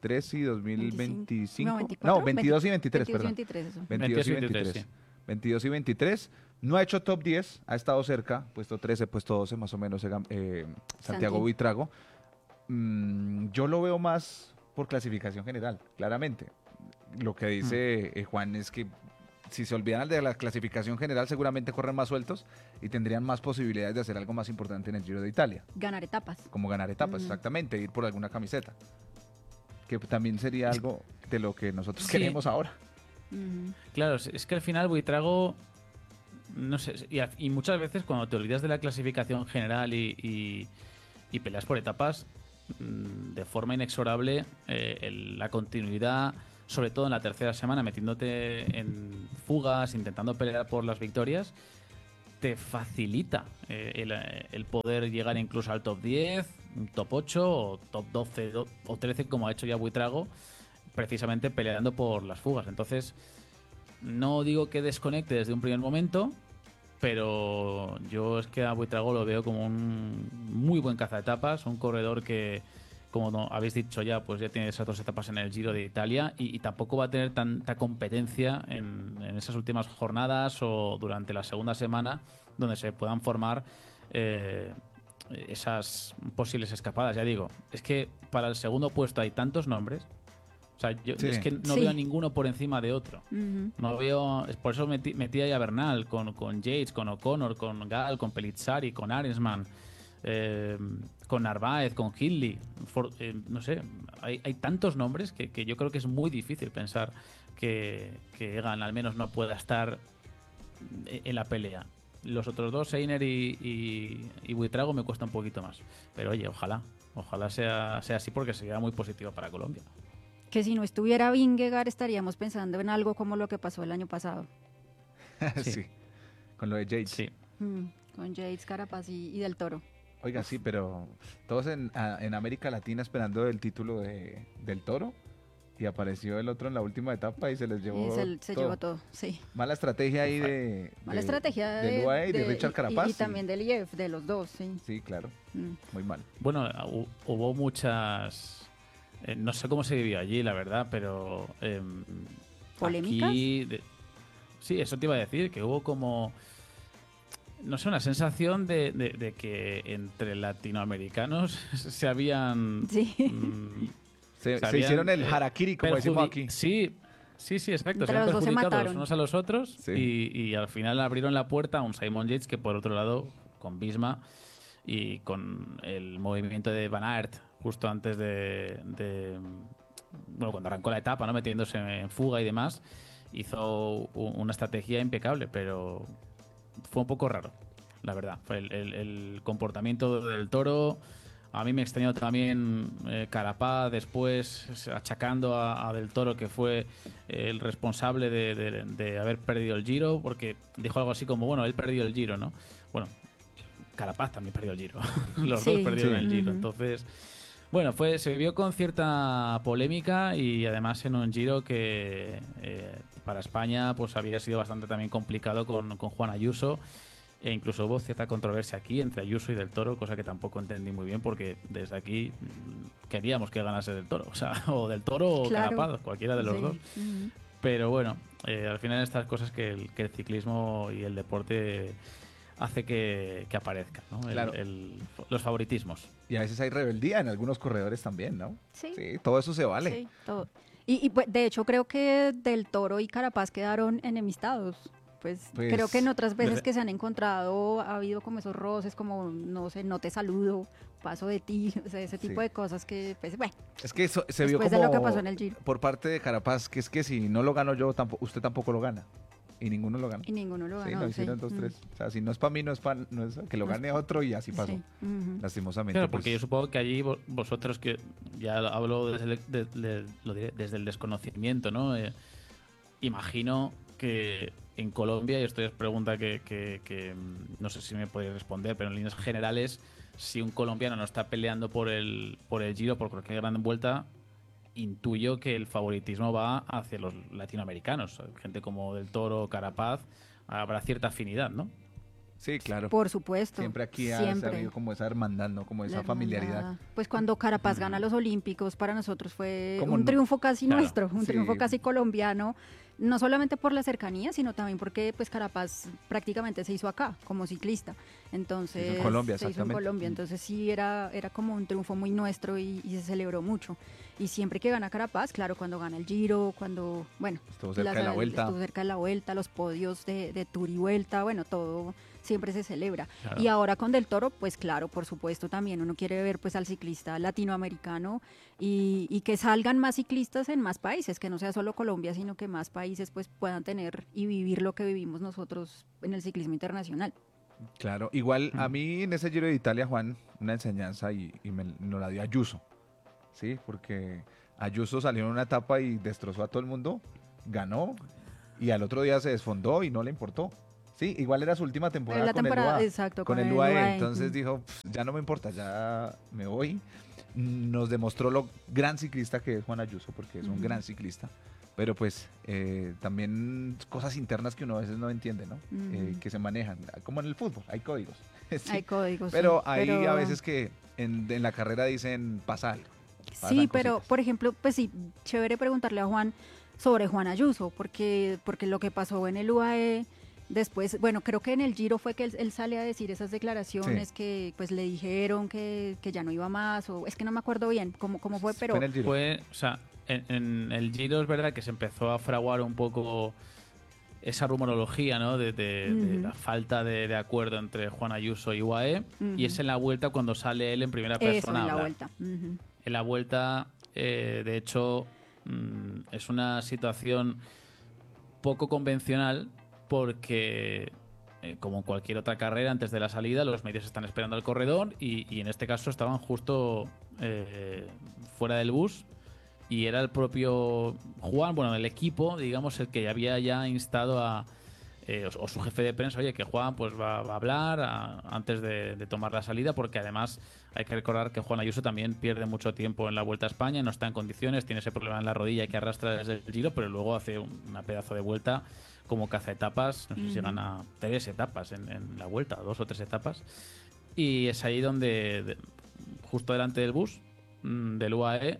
2023 y 2025. No, 24, No, 22 y 23, 22 y perdón. 23, eso. 22 y 23. sí. 22 y 23. No ha hecho top 10, ha estado cerca, puesto 13, puesto 12 más o menos Santiago Buitrago. Yo lo veo más por clasificación general, claramente. Lo que dice Juan es que si se olvidan de la clasificación general, seguramente corren más sueltos y tendrían más posibilidades de hacer algo más importante en el Giro de Italia. Ganar etapas. Como ganar etapas, exactamente, ir por alguna camiseta. Que también sería algo de lo que nosotros queremos ahora. Claro, es que al final Buitrago, no sé, y muchas veces cuando te olvidas de la clasificación general y peleas por etapas, de forma inexorable, la continuidad, sobre todo en la tercera semana, metiéndote en fugas, intentando pelear por las victorias, te facilita el poder llegar incluso al top 10, top 8 o top 12 o 13, como ha hecho ya Buitrago, precisamente peleando por las fugas. Entonces, no digo que desconecte desde un primer momento, pero yo es que a Buitrago lo veo como un muy buen cazaetapas, un corredor que, como habéis dicho ya, pues ya tiene esas 2 etapas en el Giro de Italia y tampoco va a tener tanta competencia en esas últimas jornadas o durante la segunda semana, donde se puedan formar esas posibles escapadas. Ya digo, es que para el segundo puesto hay tantos nombres. O sea, yo es que no veo a ninguno por encima de otro. No veo, por eso metí ahí a Bernal con Yates, con O'Connor, con Gal, con Pellizzari, con Arensman, con Narváez, con Hindley. No sé, hay tantos nombres que yo creo que es muy difícil pensar que Egan al menos no pueda estar en la pelea. Los otros dos, Seiner y Buitrago, me cuesta un poquito más. Pero oye, ojalá sea así, porque sería muy positivo para Colombia. Que si no estuviera Vingegaard estaríamos pensando en algo como lo que pasó el año pasado. Sí, con lo de Yates. Sí. Con Yates, Carapaz y Del Toro. Oiga, sí, pero todos en América Latina esperando el título del Toro, y apareció el otro en la última etapa y se les llevó Se llevó todo, sí. Mala estrategia ahí Mala estrategia de UAE y de Richard Carapaz. Y también del IEF, de los dos, sí. Sí, claro. Muy mal. Bueno, hubo muchas... no sé cómo se vivió allí, la verdad, pero... ¿Polémicas? Sí, eso te iba a decir, que hubo como... No sé, una sensación de que entre latinoamericanos se habían... Sí. Se hicieron el harakiri, como decimos aquí. Sí, exacto. Entre se han los dos se perjudicado mataron. los unos a los otros y al final abrieron la puerta a un Simon Yates que, por otro lado, con Visma y con el movimiento de Van Aert justo antes bueno, cuando arrancó la etapa, ¿no? Metiéndose en fuga y demás, hizo una estrategia impecable, pero fue un poco raro, la verdad. Fue el comportamiento del Toro. A mí me extrañó también Carapaz después achacando a Del Toro, que fue el responsable de haber perdido el Giro, porque dijo algo así como, bueno, él perdió el Giro, ¿no? Bueno, Carapaz también perdió el Giro. Los dos perdieron el Giro. Entonces, bueno, se vivió con cierta polémica y además en un Giro que para España pues había sido bastante también complicado con Juan Ayuso. E incluso hubo cierta controversia aquí entre Ayuso y Del Toro, cosa que tampoco entendí muy bien, porque desde aquí queríamos que ganase Del Toro, o Del Toro o Carapaz, cualquiera de los dos. Pero bueno, al final estas cosas que el ciclismo y el deporte hace que aparezcan, ¿no? Los favoritismos. Y a veces hay rebeldía en algunos corredores también, ¿no? Sí. Todo eso se vale. Sí, todo. Y pues, de hecho creo que Del Toro y Carapaz quedaron enemistados. Pues creo que en otras veces que se han encontrado ha habido como esos roces, como no sé, no te saludo, paso de ti, o sea, ese tipo de cosas que, pues, bueno. Es que eso se vio como de lo que pasó en el Giro. Por parte de Carapaz, que es que si no lo gano yo, usted tampoco lo gana. Y ninguno lo gana. Y ninguno lo ganó. Sí, lo hicieron 2-3. O sea, si no es para mí, no es que lo gane otro, y así pasó. Lastimosamente. Claro, porque yo supongo que allí vosotros, que ya hablo desde el desconocimiento, ¿no? Imagino que en Colombia, y esto es pregunta que no sé si me podéis responder, pero en líneas generales, si un colombiano no está peleando por el Giro, por cualquier gran vuelta, intuyo que el favoritismo va hacia los latinoamericanos. Gente como Del Toro, Carapaz, habrá cierta afinidad, ¿no? Sí, claro. Por supuesto. Siempre aquí siempre. ha habido como esa hermandad, ¿no? Como esa familiaridad. Pues cuando Carapaz gana los Olímpicos, para nosotros fue ¿Cómo un no? triunfo casi Claro, nuestro, un sí. triunfo casi colombiano, no solamente por la cercanía, sino también porque pues Carapaz prácticamente se hizo acá como ciclista. Entonces Se hizo en Colombia, se hizo en exactamente. Colombia, entonces sí era como un triunfo muy nuestro y se celebró mucho. Y siempre que gana Carapaz, claro, cuando gana el Giro, cuando, bueno, Estuvo cerca de la Vuelta. estuvo cerca de la Vuelta, los podios de Tour y Vuelta, bueno, todo siempre se celebra. Claro. Y ahora con Del Toro, pues claro, por supuesto también uno quiere ver pues al ciclista latinoamericano y que salgan más ciclistas en más países, que no sea solo Colombia, sino que más países pues puedan tener y vivir lo que vivimos nosotros en el ciclismo internacional. Claro, igual a mí en ese Giro de Italia, Juan, una enseñanza y nos la dio Ayuso, ¿sí? Porque Ayuso salió en una etapa y destrozó a todo el mundo, ganó y al otro día se desfondó y no le importó. Sí, igual era su última temporada, La con temporada, el UAE. exacto, con con el el UAE. UAE. Entonces dijo, ya no me importa, ya me voy. Nos demostró lo gran ciclista que es Juan Ayuso, porque es un gran ciclista. Pero pues también cosas internas que uno a veces no entiende, ¿no? Que se manejan, como en el fútbol, hay códigos. Sí. Hay códigos, Pero sí, hay pero- a veces que en la carrera dicen, pasa algo. Sí, pasan pero cositas. por ejemplo, pues sí, chévere preguntarle a Juan sobre Juan Ayuso, porque lo que pasó en el UAE, después, bueno, creo que en el Giro fue que él sale a decir esas declaraciones Sí. que pues le dijeron que ya no iba más, o es que no me acuerdo bien cómo fue, pero... Fue, o sea, en el Giro es verdad que se empezó a fraguar un poco esa rumorología, ¿no? De Ujú. la falta de acuerdo entre Juan Ayuso y UAE, Ujú. y es en la Vuelta cuando sale él en primera Eso, persona. en a la hablar. Vuelta. Ujú. En la Vuelta, de hecho, es una situación poco convencional porque, como en cualquier otra carrera, antes de la salida, los medios están esperando al corredor y en este caso estaban justo fuera del bus y era el propio Juan, bueno, el equipo, digamos, el que había ya instado a... o su jefe de prensa, oye, que Juan pues va a hablar antes de tomar la salida, porque además hay que recordar que Juan Ayuso también pierde mucho tiempo en la Vuelta a España, no está en condiciones, tiene ese problema en la rodilla que arrastra desde el Giro, pero luego hace una pedazo de vuelta como caza etapas, no sé si gana 3 etapas en la Vuelta, 2 o 3 etapas, y es ahí donde, justo delante del bus del UAE,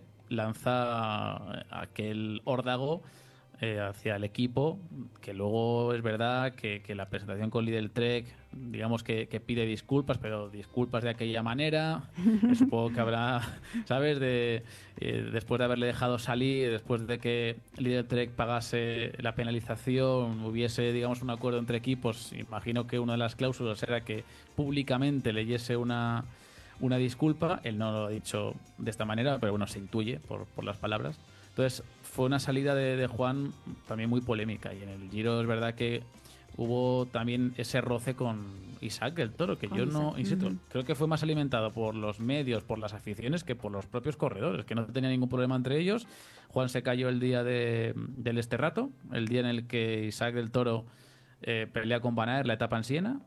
lanza aquel órdago hacia el equipo, que luego es verdad que la presentación con Lidl Trek, digamos que pide disculpas, pero disculpas de aquella manera. Supongo que habrá, ¿sabes? Después de haberle dejado salir, después de que Lidl Trek pagase la penalización, hubiese, digamos, un acuerdo entre equipos. Imagino que una de las cláusulas era que públicamente leyese una disculpa. Él no lo ha dicho de esta manera, pero bueno, se intuye por las palabras. Entonces fue una salida de Juan también muy polémica, y en el Giro es verdad que hubo también ese roce con Isaac del Toro, que Con yo no, Isaac, insisto, ujú. creo que fue más alimentado por los medios, por las aficiones, que por los propios corredores, que no tenía ningún problema entre ellos. Juan se cayó el día del Esterrato, el día en el que Isaac del Toro pelea con Van Aert la etapa en Siena,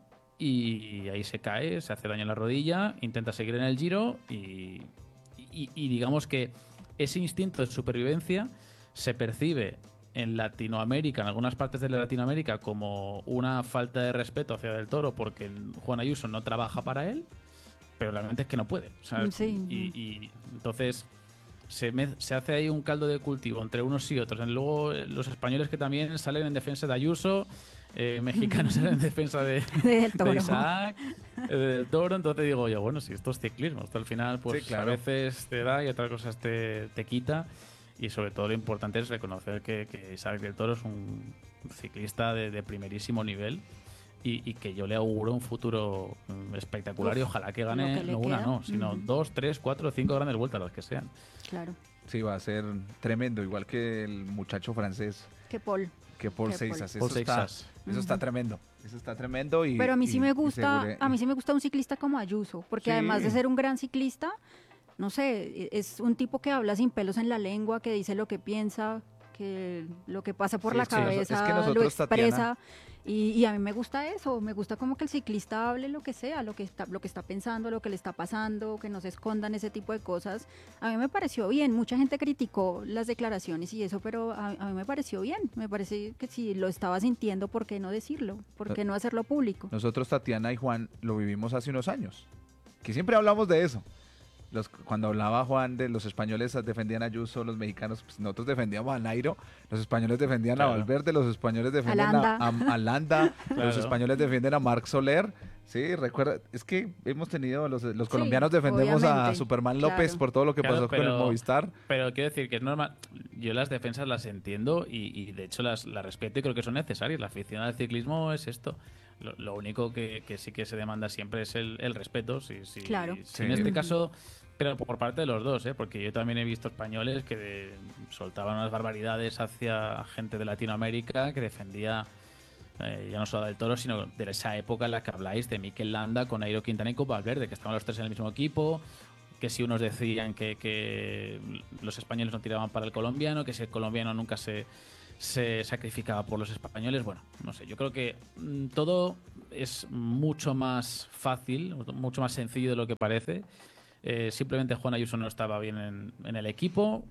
y ahí se cae, se hace daño en la rodilla, intenta seguir en el Giro y digamos que ese instinto de supervivencia se percibe en Latinoamérica, en algunas partes de Latinoamérica, como una falta de respeto hacia Del Toro porque Juan Ayuso no trabaja para él, pero realmente es que no puede. O sea, Sí. y entonces se hace ahí un caldo de cultivo entre unos y otros. Luego los españoles que también salen en defensa de Ayuso, mexicanos salen en defensa de Toro. Isaac, del Toro. Entonces digo yo, bueno, si esto es ciclismo, esto al final pues Sí, claro. a veces te da y otras cosas te quita. Y sobre todo lo importante es reconocer que Isaac del Toro es un ciclista de primerísimo nivel y que yo le auguro un futuro espectacular y ojalá que lo gane que le no una, queda. no, sino 2, 3, 4, 5 grandes vueltas, las que sean. Claro. Sí, va a ser tremendo, igual que el muchacho francés, Que Paul. que Paul Que Seixas. Paul Eso está, Seixas. eso está Ujú. tremendo. Eso está tremendo. Y, Pero a mí sí y- me y gusta, seguro- a mí sí me gusta un ciclista como Ayuso, porque Sí. además de ser un gran ciclista, no sé, es un tipo que habla sin pelos en la lengua, que dice lo que piensa, que lo que pasa por Sí, la es que cabeza lo nosotros, expresa. Tatiana, Y a mí me gusta eso, me gusta como que el ciclista hable lo que sea, lo que está pensando, lo que le está pasando, que no se escondan ese tipo de cosas. A mí me pareció bien, mucha gente criticó las declaraciones y eso, pero a mí me pareció bien. Me parece que si lo estaba sintiendo, ¿por qué no decirlo? ¿Por qué no hacerlo público? nosotros, Tatiana y Juan, lo vivimos hace unos años. Que siempre hablamos de eso. Cuando hablaba Juan de los españoles defendían a Ayuso, los mexicanos, pues nosotros defendíamos a Nairo, los españoles defendían Claro. a Valverde, los españoles defienden a Landa, los Claro. españoles defienden a Marc Soler. Sí, recuerda, es que hemos tenido, los colombianos defendemos a obviamente, Superman López claro. por todo lo que Claro, pasó con el Movistar. Pero quiero decir que es normal. Yo las defensas las entiendo y de hecho las respeto y creo que son necesarias. La afición al ciclismo es esto. Lo único que sí que se demanda siempre es el respeto. Claro. Si en este caso, pero por parte de los dos, porque yo también he visto españoles que soltaban unas barbaridades hacia gente de Latinoamérica que defendía ya no solo del Toro, sino de esa época en la que habláis de Mikel Landa con Nairo Quintana y con Valverde, que estaban los tres en el mismo equipo, que si unos decían que los españoles no tiraban para el colombiano, que si el colombiano nunca se sacrificaba por los españoles. Bueno, no sé, yo creo que todo es mucho más fácil, mucho más sencillo de lo que parece. Simplemente Juan Ayuso no estaba bien en el equipo,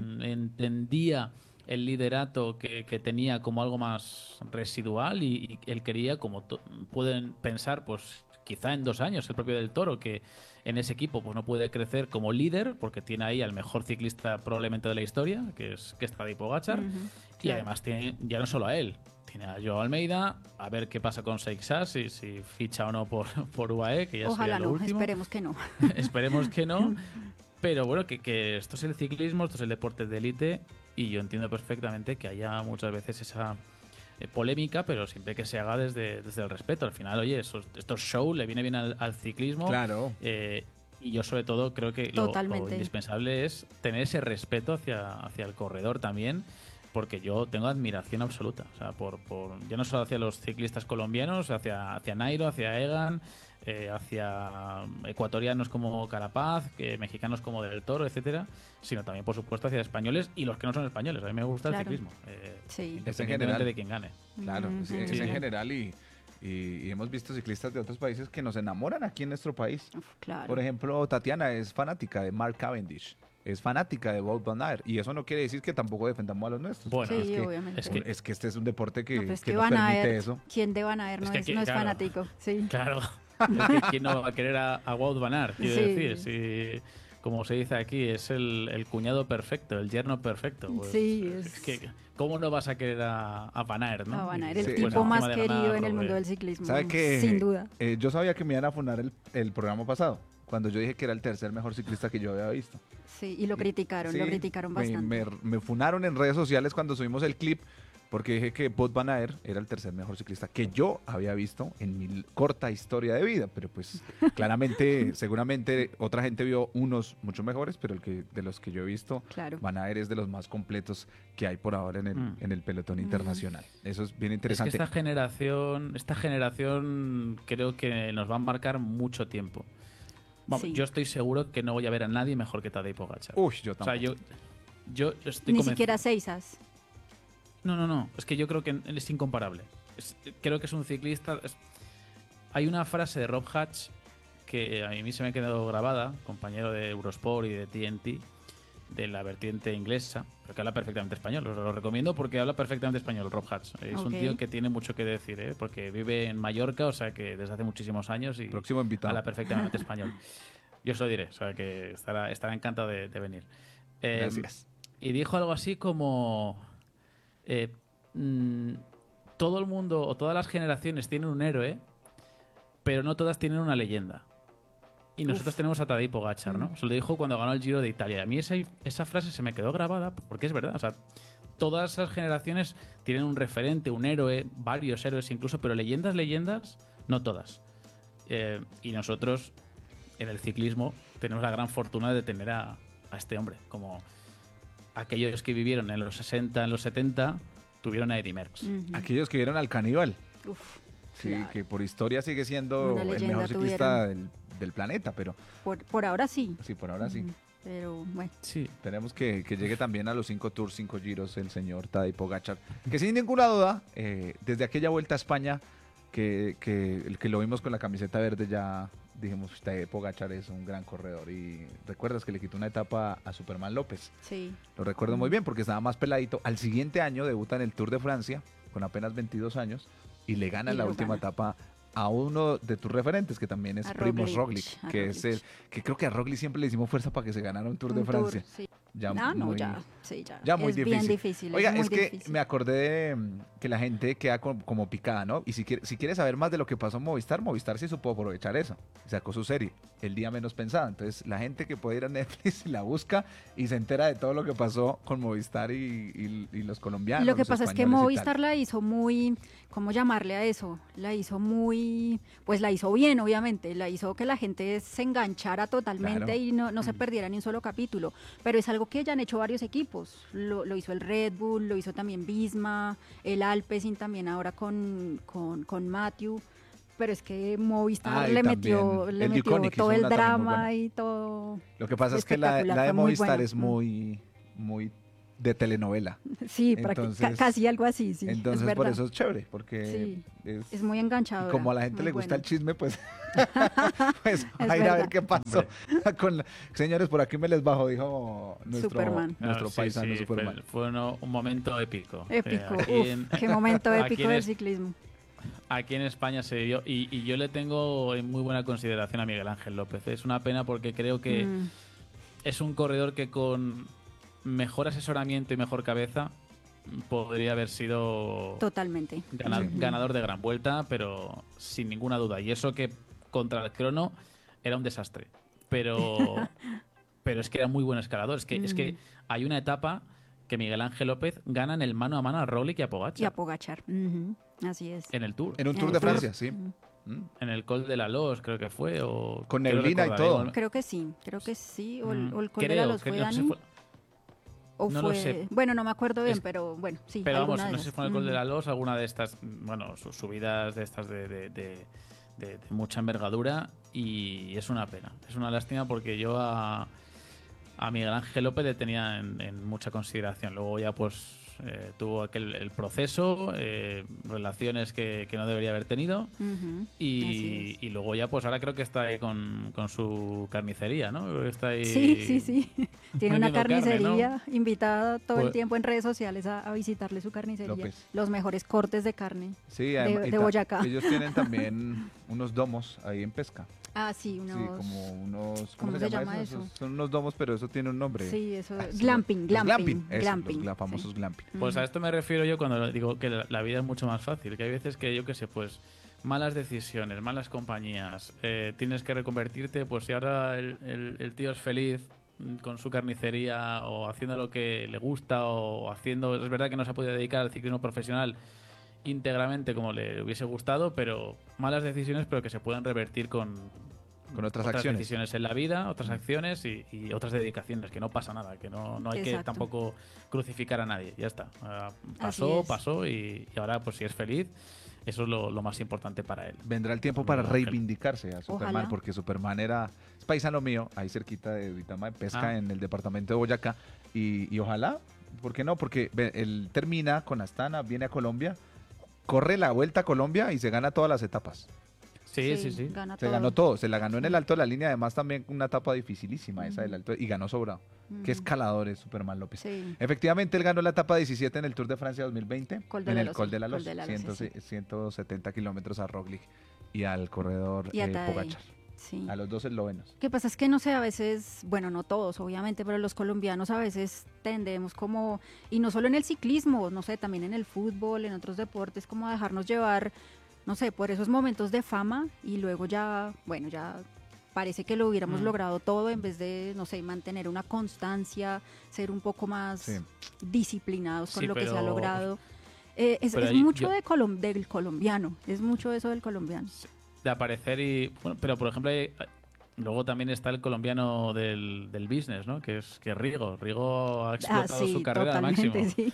entendía el liderato que tenía como algo más residual y él quería, como pueden pensar, pues quizá en 2 años el propio del Toro, que en ese equipo pues no puede crecer como líder porque tiene ahí al mejor ciclista probablemente de la historia, que es Tadej Pogačar, y claro. además tiene ya no solo a él, tiene a Joao Almeida, a ver qué pasa con Seixas, si ficha o no por UAE, que ya Ojalá sería lo no, último. esperemos que no. Esperemos que no. Pero bueno, que esto es el ciclismo, esto es el deporte de élite y yo entiendo perfectamente que haya muchas veces esa polémica, pero siempre que se haga desde el respeto. Al final, oye, estos show le viene bien al ciclismo. Claro. Y yo sobre todo creo que lo Totalmente. indispensable es tener ese respeto hacia el corredor también, porque yo tengo admiración absoluta. O sea, ya no solo hacia los ciclistas colombianos, hacia Nairo, hacia Egan, hacia ecuatorianos como Carapaz, mexicanos como Del Toro, etcétera, sino también, por supuesto, hacia españoles y los que no son españoles. A mí me gusta Claro. el ciclismo, Sí. independientemente de quién gane. Claro, es en general y hemos visto ciclistas de otros países que nos enamoran aquí en nuestro país. Claro. Por ejemplo, Tatiana es fanática de Mark Cavendish, es fanática de Wout van Aert, y eso no quiere decir que tampoco defendamos a los nuestros. Bueno, Sí, es que, obviamente. es que este es un deporte que, No, pues que que nos Van permite Aert, eso. ¿quién de Van Aert no es, claro. fanático? Sí. Claro. Es que ¿quién no va a querer a Wout van Aert? Quiero Sí. decir, si, como se dice aquí, es el cuñado perfecto, el yerno perfecto. Pues, Sí, es que, ¿cómo no vas a querer a Van Aert, no? A Van Aert, Y el después, tipo más encima de querido ganar, en el mundo Robert. del ciclismo. ¿Sabe que Sin duda. Yo sabía que me iban a funar el programa pasado, cuando yo dije que era el tercer mejor ciclista que yo había visto. Sí, y lo criticaron Sí, bastante. me funaron en redes sociales cuando subimos el clip porque dije que Wout van Aert era el tercer mejor ciclista que yo había visto en mi corta historia de vida, pero pues claramente, seguramente otra gente vio unos mucho mejores, pero de los que yo he visto, Claro. Van Aert es de los más completos que hay por ahora en el pelotón internacional. Eso es bien Es que interesante. esta generación creo que nos va a marcar mucho tiempo. Vamos, Sí. Yo estoy seguro que no voy a ver a nadie mejor que Tadej Pogačar. Uy, yo O sea, tampoco. yo estoy Ni convencido. siquiera Seisas. No. Es que yo creo que es incomparable. Creo que es un ciclista. Hay una frase de Rob Hatch que a mí se me ha quedado grabada, compañero de Eurosport y de TNT, de la vertiente inglesa, pero que habla perfectamente español. Os lo recomiendo porque habla perfectamente español, Rob Hatch. Es un Ok. tío que tiene mucho que decir, porque vive en Mallorca, o sea que desde hace muchísimos años y Próximo invitado. habla perfectamente español. Yo os lo diré, o sea que estará encantado de venir. Gracias. Y dijo algo así como... todo el mundo o todas las generaciones tienen un héroe, pero no todas tienen una leyenda. Y nosotros tenemos a Tadej Pogačar, ¿no? Se lo dijo cuando ganó el Giro de Italia. A mí esa frase se me quedó grabada porque es verdad. O sea, todas esas generaciones tienen un referente, un héroe, varios héroes incluso, pero leyendas, no todas. Y nosotros, en el ciclismo, tenemos la gran fortuna de tener a este hombre. Como aquellos que vivieron en los 60, en los 70, tuvieron a Eddy Merckx. Aquellos que vieron al caníbal. Uf, Sí, claro. que por historia sigue siendo Una el leyenda mejor ciclista del planeta, pero Por ahora sí. sí, por ahora sí. Pero bueno. Sí, esperemos que llegue también a los 5 Tours, 5 Giros el señor Tadej Pogačar, que sin ninguna duda, desde aquella vuelta a España, que lo vimos con la camiseta verde, ya dijimos, Tadej Pogačar es un gran corredor. Y recuerdas que le quitó una etapa a Superman López. Sí. Lo recuerdo muy bien porque estaba más peladito. Al siguiente año debuta en el Tour de Francia con apenas 22 años y le gana la última etapa a uno de tus referentes, que también es Primož Roglic, que creo que a Roglic siempre le hicimos fuerza para que se ganara un Tour de Francia. Sí. Ya ya muy es difícil. Bien difícil. Oiga, muy que difícil. me acordé de que la gente queda como picada, ¿no? Y si quiere saber más de lo que pasó en Movistar sí supo aprovechar eso. Sacó su serie, El Día Menos Pensado. Entonces, la gente que puede ir a Netflix la busca y se entera de todo lo que pasó con Movistar y los colombianos. Lo que pasa es que Movistar la la hizo muy, ¿cómo llamarle a eso? La hizo muy, pues la hizo bien, obviamente. La hizo que la gente se enganchara totalmente Claro. y no se perdiera ni un solo capítulo. Pero es algo que ya han hecho varios equipos. Lo hizo el Red Bull, lo hizo también Visma, el Alpecin también ahora con Matthew. Pero es que Movistar le metió Duconi, que todo hizo el una también muy drama buena. y todo. Lo que pasa es que la espectacular, de fue muy Movistar buena. es muy de telenovela. Sí, Entonces- casi algo así, sí. Entonces, es verdad. por eso es chévere, porque Sí, es, es muy enganchadora. y como a la gente muy le gusta buena. el chisme, pues, pues a ir a verdad. ver qué pasó. Señores, por aquí me les bajo, dijo nuestro Superman. nuestro Sí, paisano sí, Superman. fue un momento épico. Épico, Aquí qué momento aquí épico en del es- ciclismo. Aquí en España se dio, y yo le tengo en muy buena consideración a Miguel Ángel López. Es una pena porque creo que es un corredor que con mejor asesoramiento y mejor cabeza podría haber sido Totalmente. ganador de gran vuelta, pero sin ninguna duda. Y eso que contra el crono era un desastre. Pero es que era muy buen escalador. Es que hay una etapa que Miguel Ángel López gana en el mano a mano a Roglic y a Pogačar. Y a Pogačar. Así es. En el Tour. En un Tour de Francia, sí. En el Col de la Los, creo que fue. O Con creo neblina y recordar, todo. Creo que sí. O el Col de Creo la Los que fue no sé si Dani. fue- O no fue... lo sé. Bueno, no me acuerdo bien, Es- pero bueno, sí. Pero vamos, alguna de no sé si esas. fue en el Col de la Los, alguna de estas, bueno, subidas de estas de mucha envergadura, y es una pena. Es una lástima porque yo a Miguel Ángel López le tenía en mucha consideración. Luego ya pues tuvo el proceso, relaciones que no debería haber tenido, Ujú, así y luego ya pues ahora creo que está ahí con su carnicería, ¿no? Creo que está ahí Sí. Tiene una vendiendo carne, carnicería invitada todo el Pues- tiempo en redes sociales a visitarle su carnicería. López. Los mejores cortes de carne Sí, de, y de Boyacá. ellos tienen también unos domos ahí en pesca. Ah, sí, Sí, unos... como unos... ¿Cómo se llama eso? Son unos domos, pero eso tiene un nombre. Sí, eso... Los glamping. Eso, los famosos glamping. Pues a esto me refiero yo cuando digo que la vida es mucho más fácil, que hay veces que yo qué sé, pues malas decisiones, malas compañías, tienes que reconvertirte, pues si ahora el tío es feliz con su carnicería o haciendo lo que le gusta o haciendo, es verdad que no se ha podido dedicar al ciclismo profesional íntegramente como le hubiese gustado, pero malas decisiones, pero que se puedan revertir con otras acciones. decisiones en la vida, otras acciones y otras dedicaciones, que no pasa nada, que no hay que Exacto. tampoco crucificar a nadie, ya está. Así Pasó y ahora pues si es feliz, eso es lo más importante para él. Vendrá el tiempo para Miguel Ángel. reivindicarse a Superman, Ojalá. porque Superman es paisano mío, ahí cerquita de Duitama, de pesca, Ah. en el departamento de Boyacá, y ojalá, ¿por qué no? Porque él termina con Astana, viene a Colombia, corre la Vuelta a Colombia y se gana todas las etapas. Sí. Gana Se todo. ganó todo, se la ganó en el Alto de la Línea, además también una etapa dificilísima esa del Alto, y ganó sobrado. Qué escalador es Superman López. Sí. Efectivamente, él ganó la etapa 17 en el Tour de Francia 2020, Col de en la el Los, Col de la Col Los, de la Los, sí. 170 kilómetros a Roglic y al corredor Y a Tadej, Pogačar. sí. A los dos eslovenos. Lo que pasa es que no sé, a veces, bueno, no todos, obviamente, pero los colombianos a veces tendemos como, y no solo en el ciclismo, no sé, también en el fútbol, en otros deportes, como a dejarnos llevar, no sé, por esos momentos de fama y luego ya, bueno, ya parece que lo hubiéramos logrado todo en vez de, no sé, mantener una constancia, ser un poco más Sí. disciplinados con Sí, lo que se ha pero- logrado. Es pero ahí mucho yo- del colombiano, es mucho eso del colombiano. De aparecer bueno, pero por ejemplo luego también está el colombiano del business, ¿no? Que es Rigo. Rigo ha explotado sí, su carrera al máximo. totalmente, sí.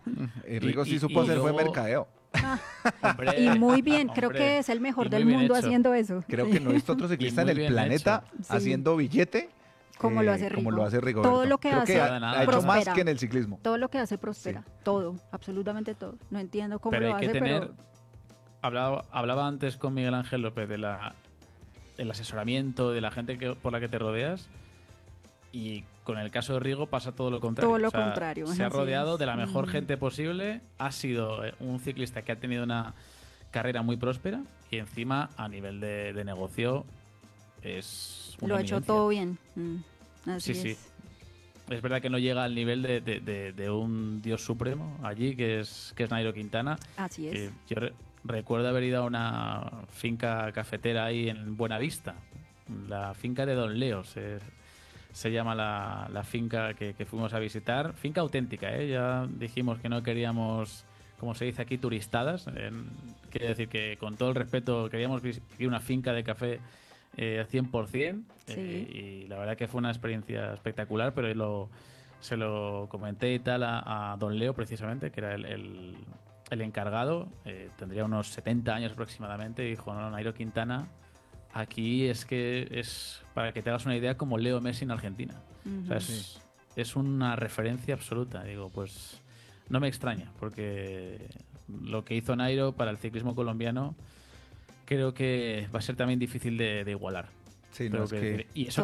Rigo sí supo hacer fue luego- mercadeo. Hombre, Y muy bien, creo hombre, que es el y mejor muy del bien mundo hecho. haciendo eso. Creo que no he visto otro ciclista en muy el bien planeta hecho. Sí. haciendo billete Como lo hace Rigo. Como lo hace Rigoberto. Todo lo que Creo hace que ha hecho más prospera. que en el ciclismo. Todo lo que hace prospera. Todo, absolutamente todo. No entiendo cómo Pero lo hay que hace, tener... pero Hablaba antes con Miguel Ángel López del asesoramiento, de la gente por la que te rodeas. Y con el caso de Rigo pasa todo lo contrario. Todo lo contrario, Se ha así rodeado es. de la mejor gente posible. Ha sido un ciclista que ha tenido una carrera muy próspera y encima a nivel de negocio es una lo ha hecho eminencia. todo bien. Así Sí, es. sí. Es verdad que no llega al nivel de un dios supremo allí, que es Nairo Quintana. Así es. Yo recuerdo haber ido a una finca cafetera ahí en Buenavista, la finca de Don Leo, se llama la finca que fuimos a visitar. Finca auténtica, ¿eh? Ya dijimos que no queríamos, como se dice aquí, turistadas. Quiere decir que, con todo el respeto, queríamos visitar una finca de café al 100%. Sí. Y la verdad que fue una experiencia espectacular, pero se lo comenté y tal a Don Leo, precisamente, que era el encargado. Tendría unos 70 años aproximadamente, y dijo: no, Nairo Quintana aquí es para que te hagas una idea, como Leo Messi en Argentina. Ujú. O sea, es una referencia absoluta. Digo, pues no me extraña, porque lo que hizo Nairo para el ciclismo colombiano creo que va a ser también difícil de igualar. Sí, Tengo no, es que que- decir. Y eso